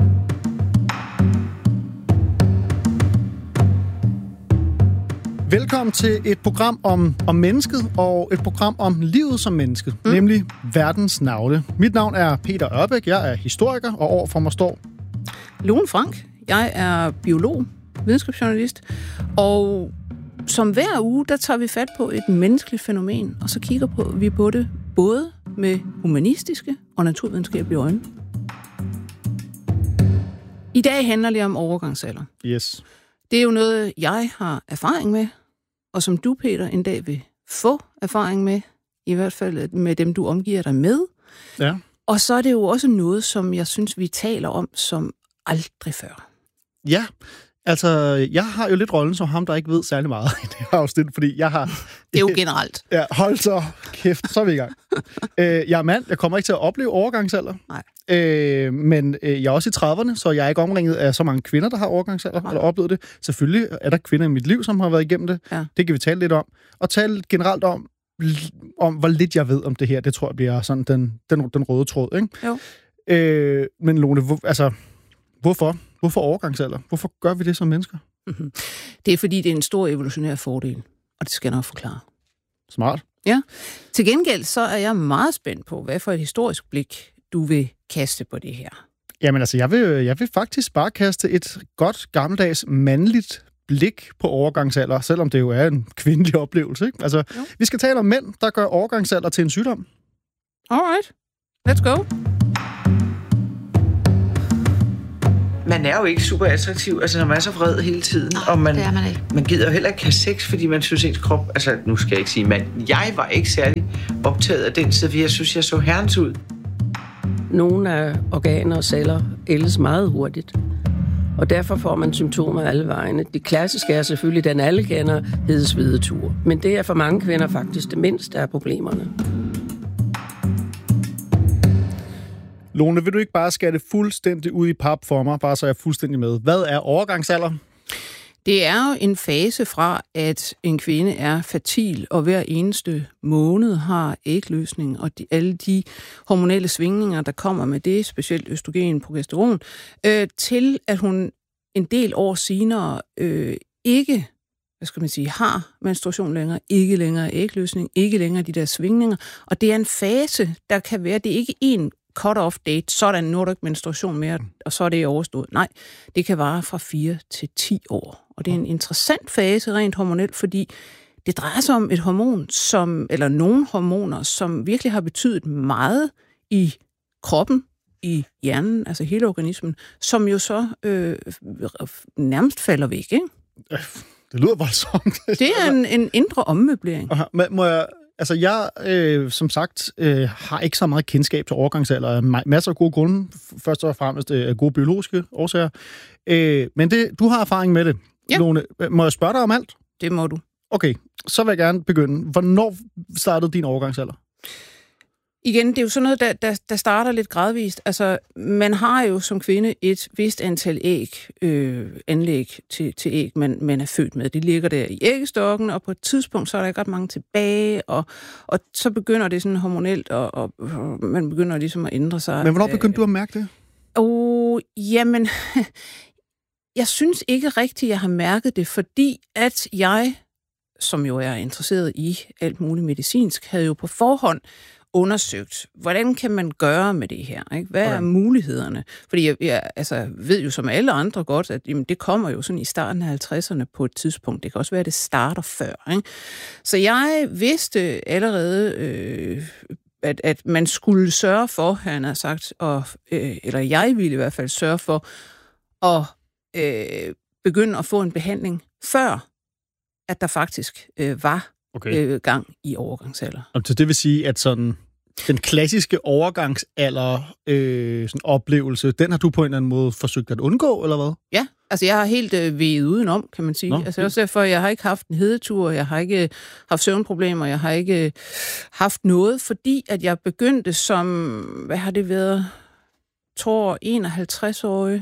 Velkommen til et program om, om mennesket, og et program om livet som menneske, mm. nemlig Verdens Navle. Mit navn er Peter Ørbæk, jeg er historiker, og overfor mig står... Lone Frank, jeg er biolog, videnskabsjournalist, og som hver uge, der tager vi fat på et menneskeligt fænomen, og så kigger på, vi på det både med humanistiske og naturvidenskabelige øjne. I dag handler det om overgangsalder. Yes. Det er jo noget, jeg har erfaring med, og som du, Peter, en dag vil få erfaring med, i hvert fald med dem, du omgiver dig med. Ja. Og så er det jo også noget, som jeg synes, vi taler om som aldrig før. Ja, altså, jeg har jo lidt rollen som ham, der ikke ved særlig meget i det her afsnit, fordi jeg har... Det er jo generelt. Ja, hold så kæft, så er vi i gang. øh, jeg er mand, jeg kommer ikke til at opleve overgangsalder. Nej. Øh, men øh, jeg er også i trediverne, så jeg er ikke omringet af så mange kvinder, der har overgangsalder, Nej. eller oplevet det. Selvfølgelig er der kvinder i mit liv, som har været igennem det. Ja. Det kan vi tale lidt om. Og tale generelt om, om hvor lidt jeg ved om det her. Det tror jeg bliver sådan den, den, den røde tråd, ikke? Jo. Øh, men Lone, hvor, altså, hvorfor? Hvorfor overgangsalder? Hvorfor gør vi det som mennesker? Mm-hmm. Det er, fordi det er en stor evolutionær fordel, og det skal jeg nok forklare. Smart. Ja. Til gengæld så er jeg meget spændt på, hvad for et historisk blik du vil kaste på det her. Jamen altså, jeg vil, jeg vil faktisk bare kaste et godt gammeldags mandligt blik på overgangsalder, selvom det jo er en kvindelig oplevelse, ikke? Altså, jo. Vi skal tale om mænd, der gør overgangsalder til en sygdom. Alright. Let's go. Man er jo ikke super attraktiv, altså når man er så vred hele tiden. Nej, og man, det er man ikke. Man gider jo heller ikke have sex, fordi man synes ens krop... Altså, nu skal jeg ikke sige mand. Jeg var ikke særlig optaget af den side, fordi jeg synes, jeg så herrens ud. Nogle af organer og celler ældes meget hurtigt, og derfor får man symptomer alle vegne. Det klassiske er selvfølgelig, den alle kender, hedesvidetur. Men det er for mange kvinder faktisk det mindste af problemerne. Lone, vil du ikke bare skære det fuldstændig ud i pap for mig, bare så jeg er fuldstændig med? Hvad er overgangsalder? Det er jo en fase fra, at en kvinde er fertil, og hver eneste måned har ægløsning, og de, alle de hormonelle svingninger, der kommer med det, specielt østrogen, progesteron, øh, til at hun en del år senere øh, ikke, hvad skal man sige, har menstruation længere, ikke længere ægløsning, ikke længere de der svingninger, og det er en fase, der kan være, det er ikke en cut-off date, sådan nu er der ikke menstruation mere, og så er det overstået. Nej, det kan vare fra fire til ti år. Og det er en interessant fase rent hormonelt, fordi det drejer sig om et hormon, som, eller nogle hormoner, som virkelig har betydet meget i kroppen, i hjernen, altså hele organismen, som jo så øh, nærmest falder væk, ikke? Det lyder voldsomt. Det er en, en indre ommøblering. Aha, må jeg... Altså, jeg, øh, som sagt, øh, har ikke så meget kendskab til overgangsalder. Masser af gode grunde. Først og fremmest øh, gode biologiske årsager. Øh, men det, du har erfaring med det, ja. Lone. Må jeg spørge dig om alt? Det må du. Okay, så vil jeg gerne begynde. Hvornår startede din overgangsalder? Igen, det er jo sådan noget, der, der, der starter lidt gradvist. Altså, man har jo som kvinde et vist antal æg, øh, anlæg til, til æg, man, man er født med. Det ligger der i æggestokken, og på et tidspunkt, så er der ikke ret mange tilbage, og, og så begynder det sådan hormonelt, og, og, og man begynder ligesom at ændre sig. Men hvornår begyndte du at mærke det? Åh, jamen, jeg synes ikke rigtigt, jeg har mærket det, fordi at jeg, som jo er interesseret i alt muligt medicinsk, havde jo på forhånd undersøgt, hvordan kan man gøre med det her? Ikke? Hvad okay. er mulighederne? Fordi jeg, jeg altså, ved jo som alle andre godt, at jamen, det kommer jo sådan i starten af halvtredserne på et tidspunkt. Det kan også være, at det starter før. Ikke? Så jeg vidste allerede, øh, at, at man skulle sørge for, han har sagt, og, øh, eller jeg ville i hvert fald sørge for, at øh, begynde at få en behandling, før at der faktisk øh, var okay. øh, gang i overgangsalder. Og så det vil sige, at sådan den klassiske overgangsalder øh, sådan oplevelse, den har du på en eller anden måde forsøgt at undgå, eller hvad? Ja, altså jeg har helt øh, veget udenom, kan man sige. Nå, altså også derfor, jeg har ikke haft en hedetur, jeg har ikke haft søvnproblemer, jeg har ikke haft noget, fordi at jeg begyndte som, hvad har det været, tror enoghalvtreds-årig,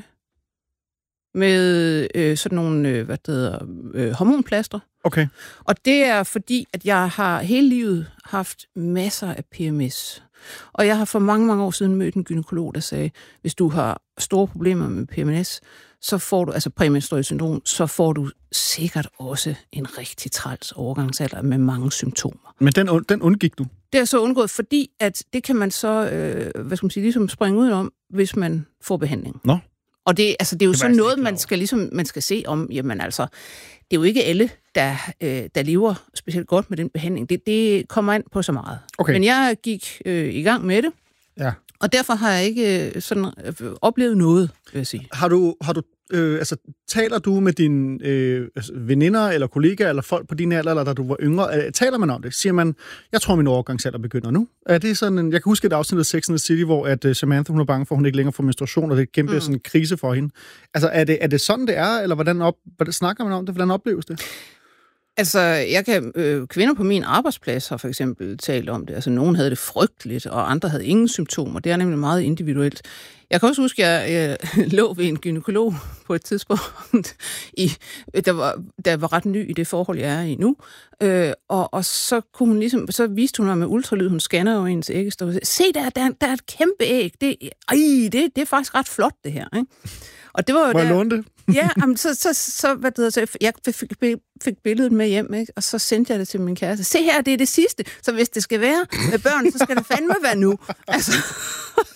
med øh, sådan nogle, øh, hvad det hedder, øh, hormonplaster. Okay. Og det er fordi, at jeg har hele livet haft masser af P M S. Og jeg har for mange, mange år siden mødt en gynekolog, der sagde, hvis du har store problemer med P M S, så får du, altså præmenstruelt syndrom, så får du sikkert også en rigtig træls overgangsalder med mange symptomer. Men den, den undgik du? Det er så undgået, fordi at det kan man så, øh, hvad skal man sige, ligesom springe ud om, hvis man får behandling. Nå. Og det, altså, det er jo det sådan noget, man skal, ligesom, man skal se om, jamen altså, det er jo ikke alle, der, øh, der lever specielt godt med den behandling. Det, det kommer an på så meget. Okay. Men jeg gik øh, i gang med det, ja. Og derfor har jeg ikke øh, sådan, øh, oplevet noget, vil jeg sige. Har du, har du øh, altså, taler du med dine øh, altså, veninder eller kollegaer eller folk på din alder, eller da du var yngre? Øh, taler man om det? Siger man, jeg tror, min overgangsalder begynder nu? Er det sådan en, jeg kan huske et afsnit af Sex and the City, hvor at, uh, Samantha hun er bange for, at hun ikke længere får menstruation, og det er en kæmpe mm. sådan, krise for hende. Altså, er det, er det sådan, det er, eller hvordan, op, hvordan snakker man om det? Hvordan opleves det? Altså, jeg kan, øh, kvinder på min arbejdsplads har for eksempel talt om det. Altså, nogen havde det frygteligt, og andre havde ingen symptomer. Det er nemlig meget individuelt. Jeg kan også huske, at jeg øh, lå ved en gynekolog på et tidspunkt, i, der, var, der var ret ny i det forhold, jeg er i nu. Øh, og, og så kunne hun ligesom, så viste hun mig med ultralyd, hun scanner jo ens æggestof. Se der, der, der er et kæmpe æg. Det, ej, det, det er faktisk ret flot, det her, ikke? Og det var jo Må jeg der, låne det? ja, jamen, så, så, så, hvad det hedder, så jeg fik, fik billedet med hjem, ikke? Og så sendte jeg det til min kæreste. Se her, det er det sidste. Så hvis det skal være med børn, så skal det fandme være nu. Altså, så,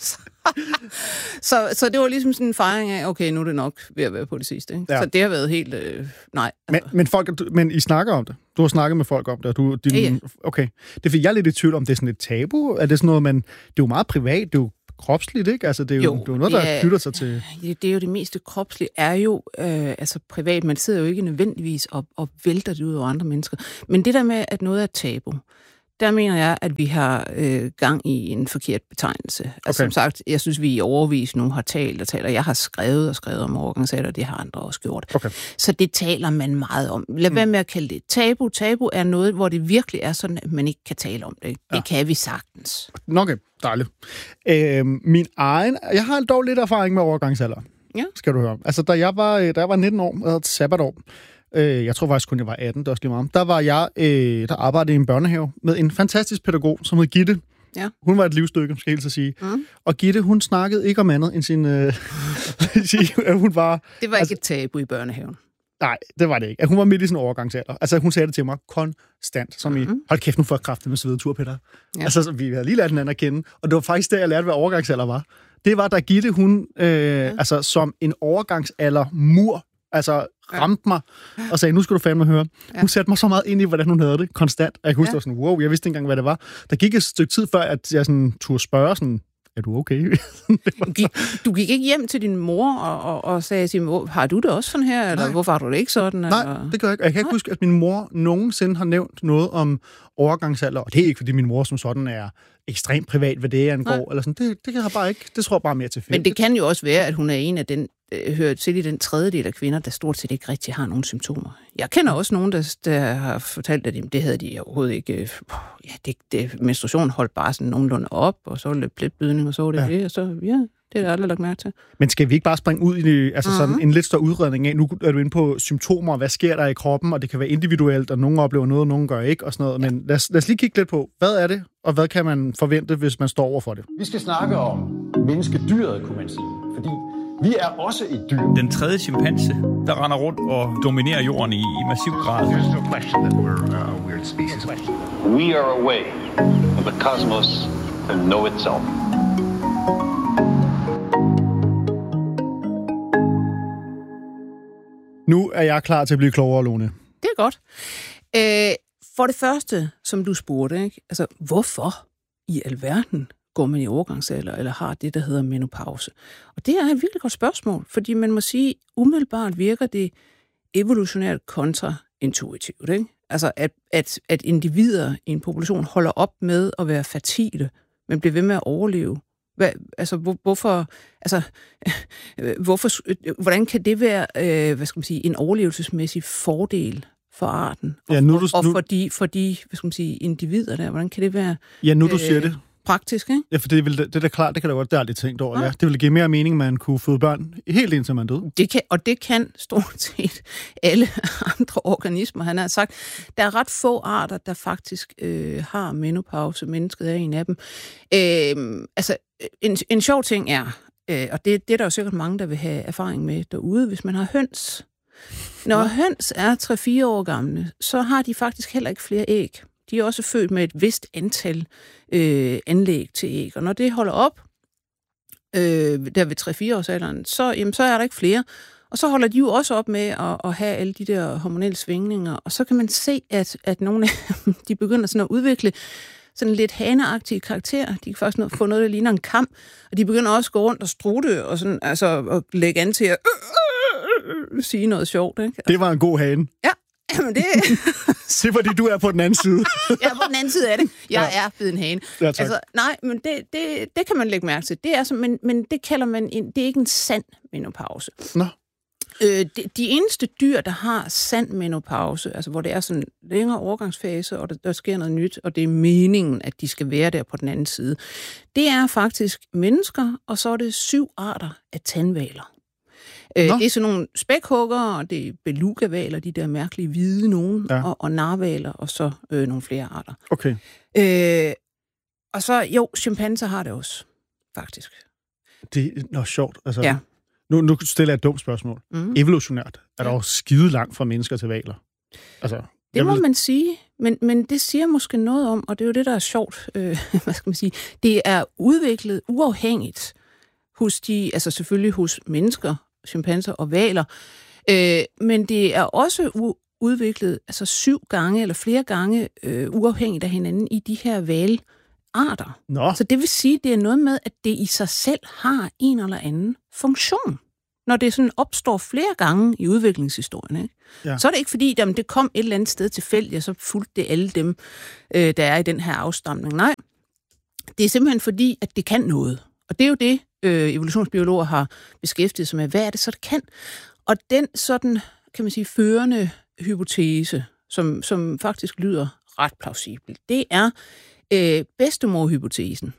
så, så det var ligesom sådan en fejring af, okay, nu er det nok ved at være på det sidste. Ikke? Ja. Så det har været helt... Øh, nej. Men, men, folk, men I snakker om det? Du har snakket med folk om det? Og du, din, ja, ja. Okay. Det er fordi, jeg er lidt i tvivl om, det er sådan et tabu? Er det sådan noget, man... Det er jo meget privat, det er jo kropsligt, ikke? Altså, det er jo, jo det er noget, der ja, knytter sig til... Det er jo det meste kropslige, er jo øh, altså privat. Man sidder jo ikke nødvendigvis og, og vælter det ud over andre mennesker. Men det der med, at noget er tabu, der mener jeg, at vi har øh, gang i en forkert betegnelse. Okay. Altså, som sagt, jeg synes, vi i overvis nu har talt og talt, og jeg har skrevet og skrevet om overgangsalder, og det har andre også gjort. Okay. Så det taler man meget om. Lad være med at kalde det tabu. Tabu er noget, hvor det virkelig er sådan, at man ikke kan tale om det. Ja. Det kan vi sagtens. Okay, dejligt. Øh, min egen... Jeg har dog lidt erfaring med overgangsalder. Ja. Skal du høre. Altså, da jeg var, da jeg var nitten år, jeg havde et sabbatår, jeg tror faktisk kun, jeg var atten, det er også lige meget. Der var jeg, øh, der arbejdede i en børnehave med en fantastisk pædagog, som hed Gitte. Ja. Hun var et livsstykke, skal jeg helt så sige. Mm. Og Gitte, hun snakkede ikke om andet end sin... Øh, at hun var... Det var ikke altså, et tabu i børnehaven. Nej, det var det ikke. At hun var midt i sin overgangsalder. Altså, hun sagde det til mig konstant, som mm-hmm. i, hold kæft, nu får jeg kraften med svedetur, Peter. Ja. Altså, vi havde lige lært hinanden at kende. Og det var faktisk der, jeg lærte, hvad overgangsalder var. Det var, da Gitte, hun, øh, ja. altså, som en overgangsalder-mur, altså ramte mig og sagde, nu skal du fandme høre. Ja. Hun satte mig så meget ind i, hvordan hun havde det, konstant. Og jeg kunne huske, ja. sådan, wow, jeg vidste ikke engang, hvad det var. Der gik et stykke tid før, at jeg sådan, turde spørge, sådan, er du okay? du, gik, du gik ikke hjem til din mor og, og, og sagde til mor, har du det også sådan her, eller Nej. hvorfor har du det ikke sådan? Nej, eller? Det gør jeg ikke. Jeg kan ikke Nej. huske, at min mor nogensinde har nævnt noget om overgangsalder, og det er ikke, fordi min mor som sådan er ekstremt privat, hvad det angår, Nej. eller sådan. Det, det kan jeg bare ikke. Det tror jeg bare mere til fedt. Men det kan jo også være, at hun er en af den, øh, hører til i den tredjedel af kvinder, der stort set ikke rigtig har nogen symptomer. Jeg kender også nogen, der, der har fortalt, at det havde de overhovedet ikke. Øh, ja, det, det, menstruation holdt bare sådan nogenlunde op, og så var det lidt blødning, og så var det ja. det, og så, ja, det er der aldrig lagt mærke til. Men skal vi ikke bare springe ud i altså sådan uh-huh. en lidt større udredning af, nu er du inde på symptomer, og hvad sker der i kroppen, og det kan være individuelt, og nogen oplever noget, og nogen gør ikke, og sådan noget. Men lad os, lad os lige kigge lidt på, hvad er det, og hvad kan man forvente, hvis man står over for det? Vi skal snakke om menneskedyret, kunne man sige, fordi vi er også et dyr. Den tredje chimpanse, der render rundt og dominerer jorden i, i massiv grad. There's no question that we're a weird species. We are a way of the cosmos to know itself. Nu er jeg klar til at blive klogere, Lone. Det er godt. Æh, for det første, som du spurgte, ikke? Altså, hvorfor i alverden går man i overgangsalder, eller har det, der hedder menopause? Og det er et virkelig godt spørgsmål, fordi man må sige, umiddelbart virker det evolutionært kontraintuitivt, ikke? Altså, at, at, at individer i en population holder op med at være fertile, men bliver ved med at overleve. Hvad, altså, hvor, hvorfor, altså, hvorfor, hvordan kan det være, øh, hvad skal man sige, en overlevelsesmæssig fordel for arten, og, ja, nu, du, og for, de, for de, hvad skal man sige, individer der? Hvordan kan det være ja, nu, du øh, siger det. praktisk, ikke? Ja, for det, vil, det, det er klart, det kan da godt, det er aldrig tænkt over. Ja. Ja. Det ville give mere mening, at man kunne føde børn helt indtil man døde. Det kan, og det kan stort set alle andre organismer. Han har sagt, der er ret få arter, der faktisk øh, har menopause. Mennesket er en af dem. Øh, altså, en, en sjov ting er, øh, og det, det er der jo sikkert mange, der vil have erfaring med derude, hvis man har høns. Når ja. høns er tre fire år gamle, så har de faktisk heller ikke flere æg. De er også født med et vist antal øh, anlæg til æg. Og når det holder op, øh, der ved tre fire års alderen, så, jamen, så er der ikke flere. Og så holder de jo også op med at, at have alle de der hormonelle svingninger. Og så kan man se, at, at nogle af dem, de begynder sådan at udvikle sådan lidt haneagtige karakterer. De kan faktisk få noget, der ligner en kam. Og de begynder også at gå rundt og strutte og sådan, altså, at lægge an til at øh, øh, øh, sige noget sjovt. Ikke? Det var en god hane. Ja. Jamen det... Se, fordi du er på den anden side. Jeg er på den anden side af det. Jeg ja. er blevet en hane. Ja, altså, nej, men det, det, det kan man lægge mærke til. Det er så, men, men det kalder man en, det er ikke en sand menopause. Nå. Øh, de, de eneste dyr, der har sand menopause, altså hvor det er sådan en længere overgangsfase, og der, der sker noget nyt, og det er meningen, at de skal være der på den anden side, det er faktisk mennesker, og så er det syv arter af tandhvaler. Øh, det er sådan nogle spækhuggere, og det er belugavaler, de der mærkelige hvide nogen, ja. og, og narvaler, og så øh, nogle flere arter. Okay. Øh, og så, jo, chimpanser har det også, faktisk. Det er noget sjovt. Altså, ja. nu, nu stiller jeg et dumt spørgsmål. Mm. Evolutionært er der jo skide langt fra mennesker til hvaler. Altså, det må vil... man sige, men, men det siger måske noget om, og det er jo det, der er sjovt, øh, hvad skal man sige, det er udviklet uafhængigt hos de, altså selvfølgelig hos mennesker, chimpanser og hvaler, øh, men det er også u- udviklet altså syv gange eller flere gange øh, uafhængigt af hinanden i de her hvalarter. Nå. Så det vil sige, det er noget med, at det i sig selv har en eller anden funktion. Når det sådan opstår flere gange i udviklingshistorien, ikke? Ja. Så er det ikke fordi, jamen, det kom et eller andet sted tilfældigt, og så fulgte det alle dem, øh, der er i den her afstamning. Nej, det er simpelthen fordi, at det kan noget. Og det er jo det, øh, evolutionsbiologer har beskæftiget sig med. Hvad er det så, det kan? Og den sådan, kan man sige, førende hypotese, som, som faktisk lyder ret plausibel, det er øh, bedstemorhypotesen.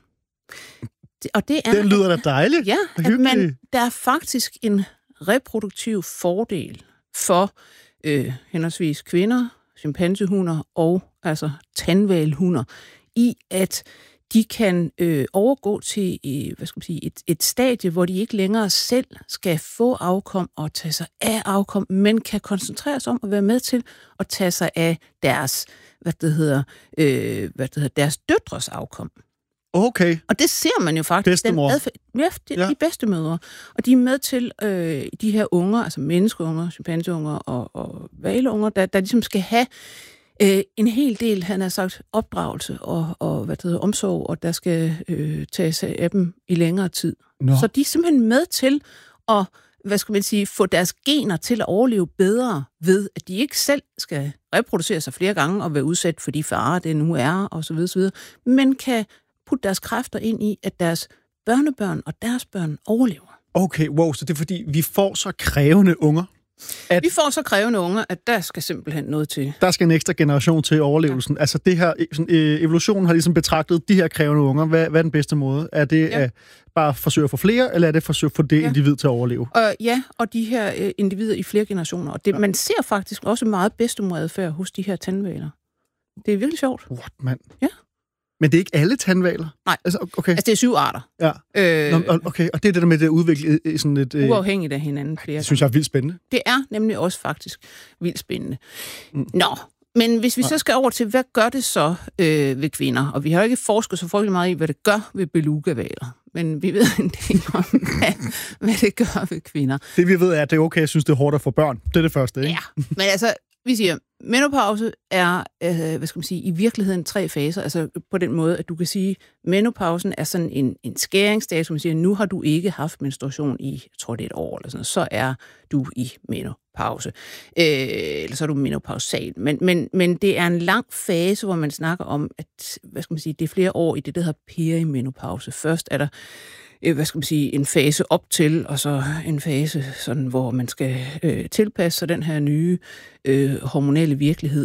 Og det er, den lyder da dejligt. Ja, at man, der er faktisk en reproduktiv fordel for øh, henholdsvis kvinder, chimpansehunder og altså tandhvalhunder i, at de kan øh, overgå til øh, hvad skal man sige, et, et stadie, hvor de ikke længere selv skal få afkom og tage sig af afkom, men kan koncentrere sig om at være med til at tage sig af deres, hvad det hedder, øh, hvad det hedder, deres døtres afkom. Okay. Og det ser man jo faktisk. Bedstemor. Adfærd, ja, de, ja. de bedstemødre. Og de er med til øh, de her unger, altså menneskeunger, chimpanseunger og, og valeunger, der, der ligesom skal have øh, en hel del, han har sagt, opdragelse og, og hvad det hedder, omsorg, og der skal øh, tages af dem i længere tid. Nå. Så de er simpelthen med til at, hvad skal man sige, få deres gener til at overleve bedre ved, at de ikke selv skal reproducere sig flere gange og være udsat for de farer, det nu er, og så videre, så videre, men kan putte deres kræfter ind i, at deres børnebørn og deres børn overlever. Okay, wow, så det er fordi, vi får så krævende unger? At vi får så krævende unger, at der skal simpelthen noget til. Der skal en ekstra generation til overlevelsen. Ja. Altså det her, sådan, øh, evolutionen har ligesom betragtet de her krævende unger. Hvad, hvad er den bedste måde? Er det ja. at bare forsøge at få flere, eller er det at forsøge at få det ja. individ til at overleve? Uh, ja, og de her øh, individer i flere generationer. Og det, ja. man ser faktisk også meget bedstemoradfærd hos de her tandhvaler. Det er virkelig sjovt. What, mand? Ja. Men det er ikke alle tandhvaler? Nej, altså, okay. altså det er syv arter. Ja. Øh, Nå, okay, og det er det der med det at udvikle sådan et... Øh... Uafhængigt af hinanden flere Det synes jeg er vildt spændende. Det er nemlig også faktisk vildt spændende. Mm. Nå, men hvis vi Nej. så skal over til, hvad gør det så øh, ved kvinder? Og vi har jo ikke forsket så frygtelig meget i, hvad det gør ved belugavaler. Men vi ved en del om, hvad, hvad det gør ved kvinder. Det vi ved er, at det er okay, jeg synes, det er hårdt at få børn. Det er det første, ikke? Ja, men altså... Vi siger, menopause er, øh, hvad skal man sige, i virkeligheden tre faser, altså på den måde, at du kan sige, menopausen er sådan en, en skæringsdag, som man siger, nu har du ikke haft menstruation i, jeg tror det er et år eller sådan, så er du i menopause. Øh, eller så er du menopausal. Men, men, men det er en lang fase, hvor man snakker om, at, hvad skal man sige, det er flere år i det, der hedder perimenopause. Først er der hvad skal man sige, en fase op til, og så en fase, sådan, hvor man skal øh, tilpasse sig den her nye øh, hormonelle virkelighed.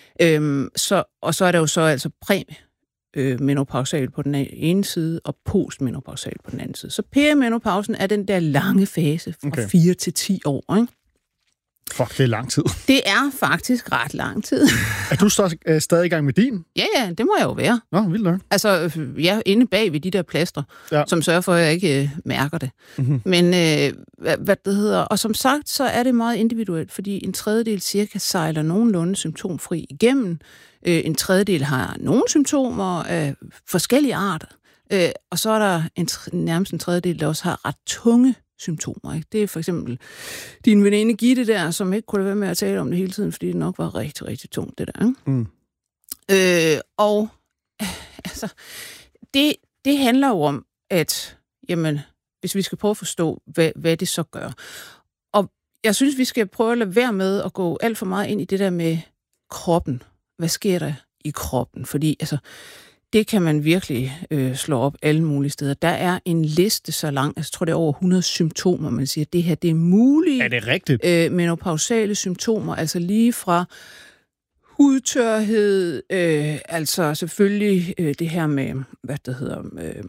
Øhm, så, og så er der jo så altså præmenopausal på den ene side, og postmenopausal på den anden side. Så perimenopausen er den der lange fase fra okay. fire til ti år, ikke? Fuck, det er lang tid. Det er faktisk ret lang tid. Er du så, øh, stadig i gang med din? Ja, ja, det må jeg jo være. Nå, vildt nok. Altså, jeg er inde bag ved de der plaster, ja. som sørger for, at jeg ikke øh, mærker det. Mm-hmm. Men, øh, hvad, hvad det hedder, og som sagt, så er det meget individuelt, fordi en tredjedel cirka sejler nogenlunde symptomfri igennem. Øh, en tredjedel har nogle symptomer af forskellige arter. Øh, og så er der en, nærmest en tredjedel, der også har ret tunge symptomer. Ikke? Det er for eksempel din veninde Gitte der, som ikke kunne lade være med at tale om det hele tiden, fordi det nok var rigtig, rigtig tungt, det der. Ikke? Mm. Øh, og altså, det, det handler jo om, at jamen, hvis vi skal prøve at forstå, hvad, hvad det så gør. Og jeg synes, vi skal prøve at lade være med at gå alt for meget ind i det der med kroppen. Hvad sker der i kroppen? Fordi altså, det kan man virkelig øh, slå op alle mulige steder. Der er en liste så lang, altså, jeg tror det er over hundrede symptomer, man siger, at det her det er muligt. Er det rigtigt? Øh, menopausale symptomer, altså lige fra hudtørhed, øh, altså selvfølgelig øh, det her med, hvad det hedder, øh,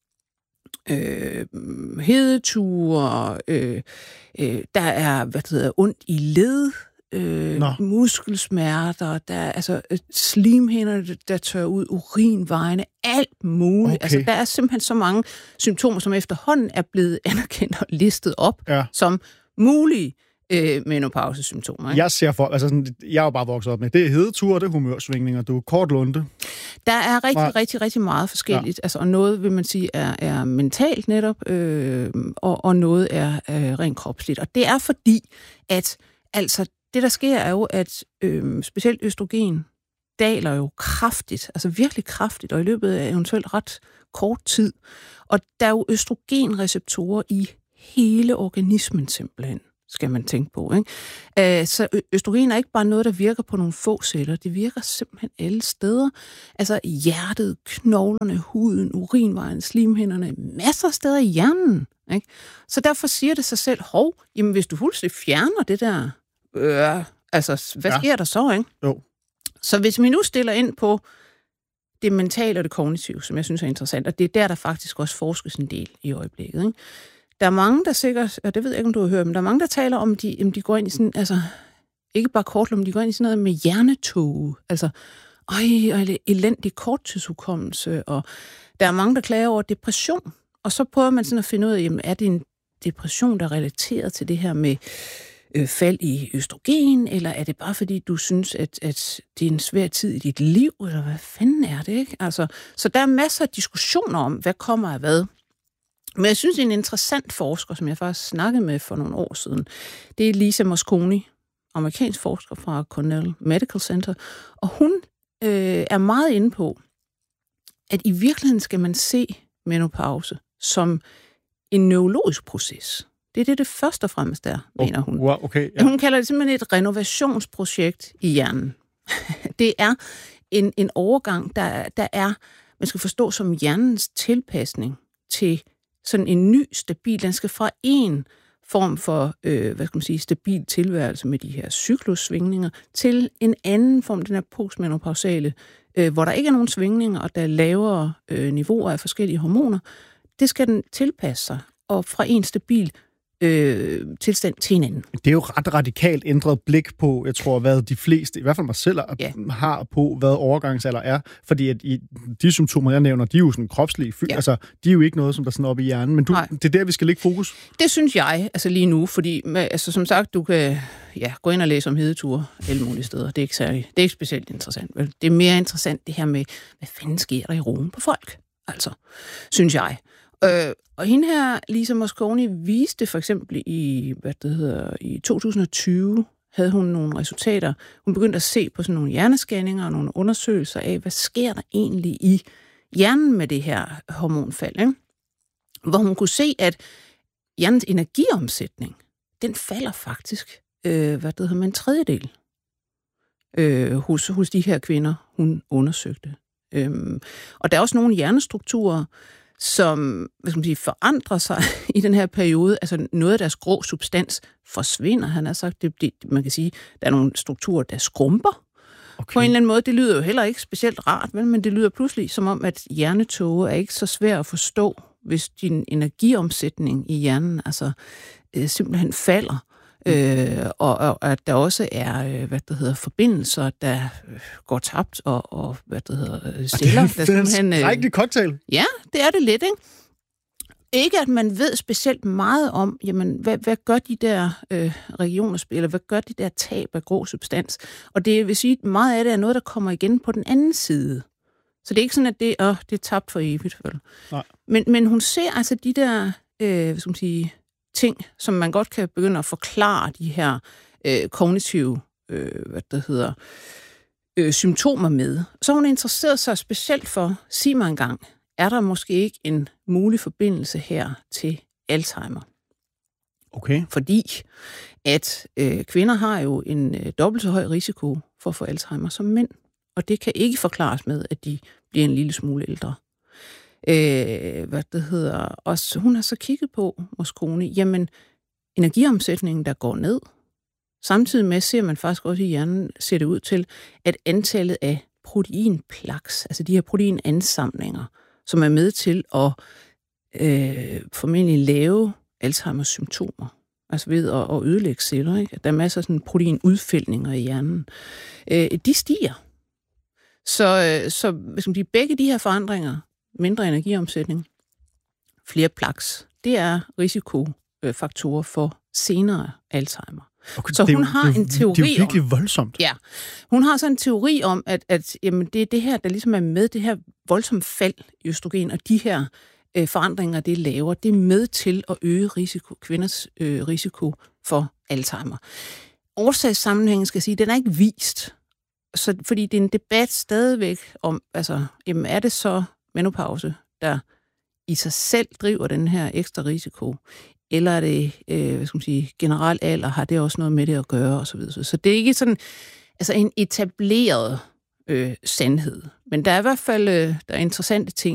øh, hedeture, øh, øh, der er, hvad det hedder, ondt i led, Øh, muskelsmerter, der er altså slimhinder, der tør ud, urinvejene, alt muligt. Okay. Altså, der er simpelthen så mange symptomer, som efterhånden er blevet anerkendt og listet op ja. som mulige øh, menopausesymptomer. Ikke? Jeg ser for, altså sådan, jeg er jo bare vokset op med, det er hedeture, det er humørsvingninger, du er kort lunde. Der er rigtig, Nej. rigtig, rigtig meget forskelligt. Ja. Altså, og noget, vil man sige, er, er mentalt netop, øh, og, og noget er øh, rent kropsligt. Og det er fordi, at altså, det, der sker, er jo, at øh, specielt østrogen daler jo kraftigt, altså virkelig kraftigt, og i løbet af eventuelt ret kort tid. Og der er jo østrogenreceptorer i hele organismen simpelthen, skal man tænke på. Ikke? Så østrogen er ikke bare noget, der virker på nogle få celler. Det virker simpelthen alle steder. Altså hjertet, knoglerne, huden, urinvejen, slimhinderne, masser af steder i hjernen. Ikke? Så derfor siger det sig selv, hov, jamen hvis du fuldstændig fjerner det der, øh, altså hvad sker ja. der så? Ikke? Jo. Så hvis vi nu stiller ind på det mentale og det kognitive, som jeg synes er interessant, og det er der, der faktisk også forskes en del i øjeblikket, ikke? Der er mange, der sikkert, og det ved jeg ikke, om du har hørt, men der er mange, der taler om, de, om de går ind i sådan, altså, ikke bare kortlum, men de går ind i sådan noget med hjernetog, altså, øj, og elendig korttidshukommelse, og der er mange, der klager over depression, og så prøver man sådan at finde ud af, jamen, er det en depression, der er relateret til det her med øh, fald i østrogen, eller er det bare fordi, du synes, at, at det er en svær tid i dit liv, eller hvad fanden er det, ikke? Altså, så der er masser af diskussioner om, hvad kommer af hvad. Men jeg synes, det er en interessant forsker, som jeg faktisk snakkede med for nogle år siden. Det er Lisa Mosconi, amerikansk forsker fra Cornell Medical Center, og hun øh, er meget inde på, at i virkeligheden skal man se menopause som en neurologisk proces. Det er det, det først og fremmest er, oh, mener hun. Wow, okay, ja. Hun kalder det simpelthen et renovationsprojekt i hjernen. Det er en, en overgang, der, der er, man skal forstå som hjernens tilpasning til sådan en ny, stabil, den skal fra en form for, øh, hvad skal man sige, stabil tilværelse med de her cyklussvingninger, til en anden form, den er postmenopausale, øh, hvor der ikke er nogen svingninger, og der er lavere øh, niveauer af forskellige hormoner. Det skal den tilpasse sig, og fra en stabil øh, tilstand til en anden. Det er jo ret radikalt ændret blik på, jeg tror, hvad de fleste, i hvert fald mig selv, ja. har på, hvad overgangsalder er. Fordi at i de symptomer, jeg nævner, de er jo sådan kropslige. Ja. Altså, de er jo ikke noget, som der er sådan oppe i hjernen. Men du, det er der, vi skal lægge fokus. Det synes jeg, altså lige nu, fordi altså, som sagt, du kan ja, gå ind og læse om hedeture alle mulige steder. Det er ikke særlig, det er ikke specielt interessant. Vel? Det er mere interessant det her med, hvad fanden sker der i roen på folk? Altså, synes jeg. Øh, og hende her, Lisa Mosconi, viste for eksempel i, hvad det hedder, i to tusind og tyve, havde hun nogle resultater. Hun begyndte at se på sådan nogle hjernescanninger og nogle undersøgelser af, hvad sker der egentlig i hjernen med det her hormonfald, ikke? Hvor hun kunne se, at hjernens energiomsætning, den falder faktisk, øh, hvad det hedder, med en tredjedel øh, hos, hos de her kvinder, hun undersøgte. Øhm, og der er også nogle hjernestrukturer, som hvad skal man sige, forandrer sig i den her periode. Altså noget af deres grå substans forsvinder, han har sagt. Det, det, man kan sige, der er nogle strukturer, der skrumper. Okay. På en eller anden måde. Det lyder jo heller ikke specielt rart, vel? Men det lyder pludselig som om, at hjernetåge er ikke så svært at forstå, hvis din energiomsætning i hjernen altså øh, simpelthen falder. Mm. Øh, og, og at der også er, øh, hvad det hedder, forbindelser, der øh, går tabt, og, og hvad det hedder, celler. Det er en skrækkelig cocktail. Ja, det er det lidt, ikke? Ikke at man ved specielt meget om, jamen, hvad, hvad gør de der øh, regioner, eller hvad gør de der tab af grå substans? Og det vil sige, at meget af det er noget, der kommer igen på den anden side. Så det er ikke sådan, at det, åh, det er tabt for evigt. Nej. Men, men hun ser altså de der, øh, hvad skal man sige, ting, som man godt kan begynde at forklare de her øh, kognitive øh, hvad det hedder, øh, symptomer med. Så hun interesseret sig specielt for, sig mig engang, er der måske ikke en mulig forbindelse her til Alzheimer? Okay. Fordi at øh, kvinder har jo en øh, dobbelt så høj risiko for at få Alzheimer som mænd, og det kan ikke forklares med, at de bliver en lille smule ældre. Øh, hvad det hedder. Og så, hun har så kigget på, Mosconi, jamen energiomsætningen, der går ned. Samtidig med ser man faktisk også i hjernen, ser det ud til, at antallet af proteinplaks, altså de her proteinansamlinger, som er med til at øh, formentlig lave Alzheimers symptomer, altså ved at, at ødelægge celler, ikke? Der er masser af sådan proteinudfældninger i hjernen. Øh, de stiger. Så, så hvis man siger, begge de her forandringer, mindre energiomsætning, flere plaks, det er risikofaktorer for senere Alzheimer. Okay, så det er hun jo- har det er jo- en teori det er jo virkelig om, voldsomt. Ja, hun har så en teori om, at, at jamen, det er det her, der ligesom er med, det her voldsomme fald i østrogen, og de her øh, forandringer, det laver, det er med til at øge risiko, kvinders øh, risiko for Alzheimer. Årsagssammenhængen, skal jeg sige, den er ikke vist, så, fordi det er en debat stadigvæk om, altså, jamen, er det så menopause, der i sig selv driver den her ekstra risiko, eller er det, øh, hvad skal man sige, generel alder, har det også noget med det at gøre, og så videre. Så det er ikke sådan, altså en etableret øh, sandhed. Men der er i hvert fald øh, der er interessante ting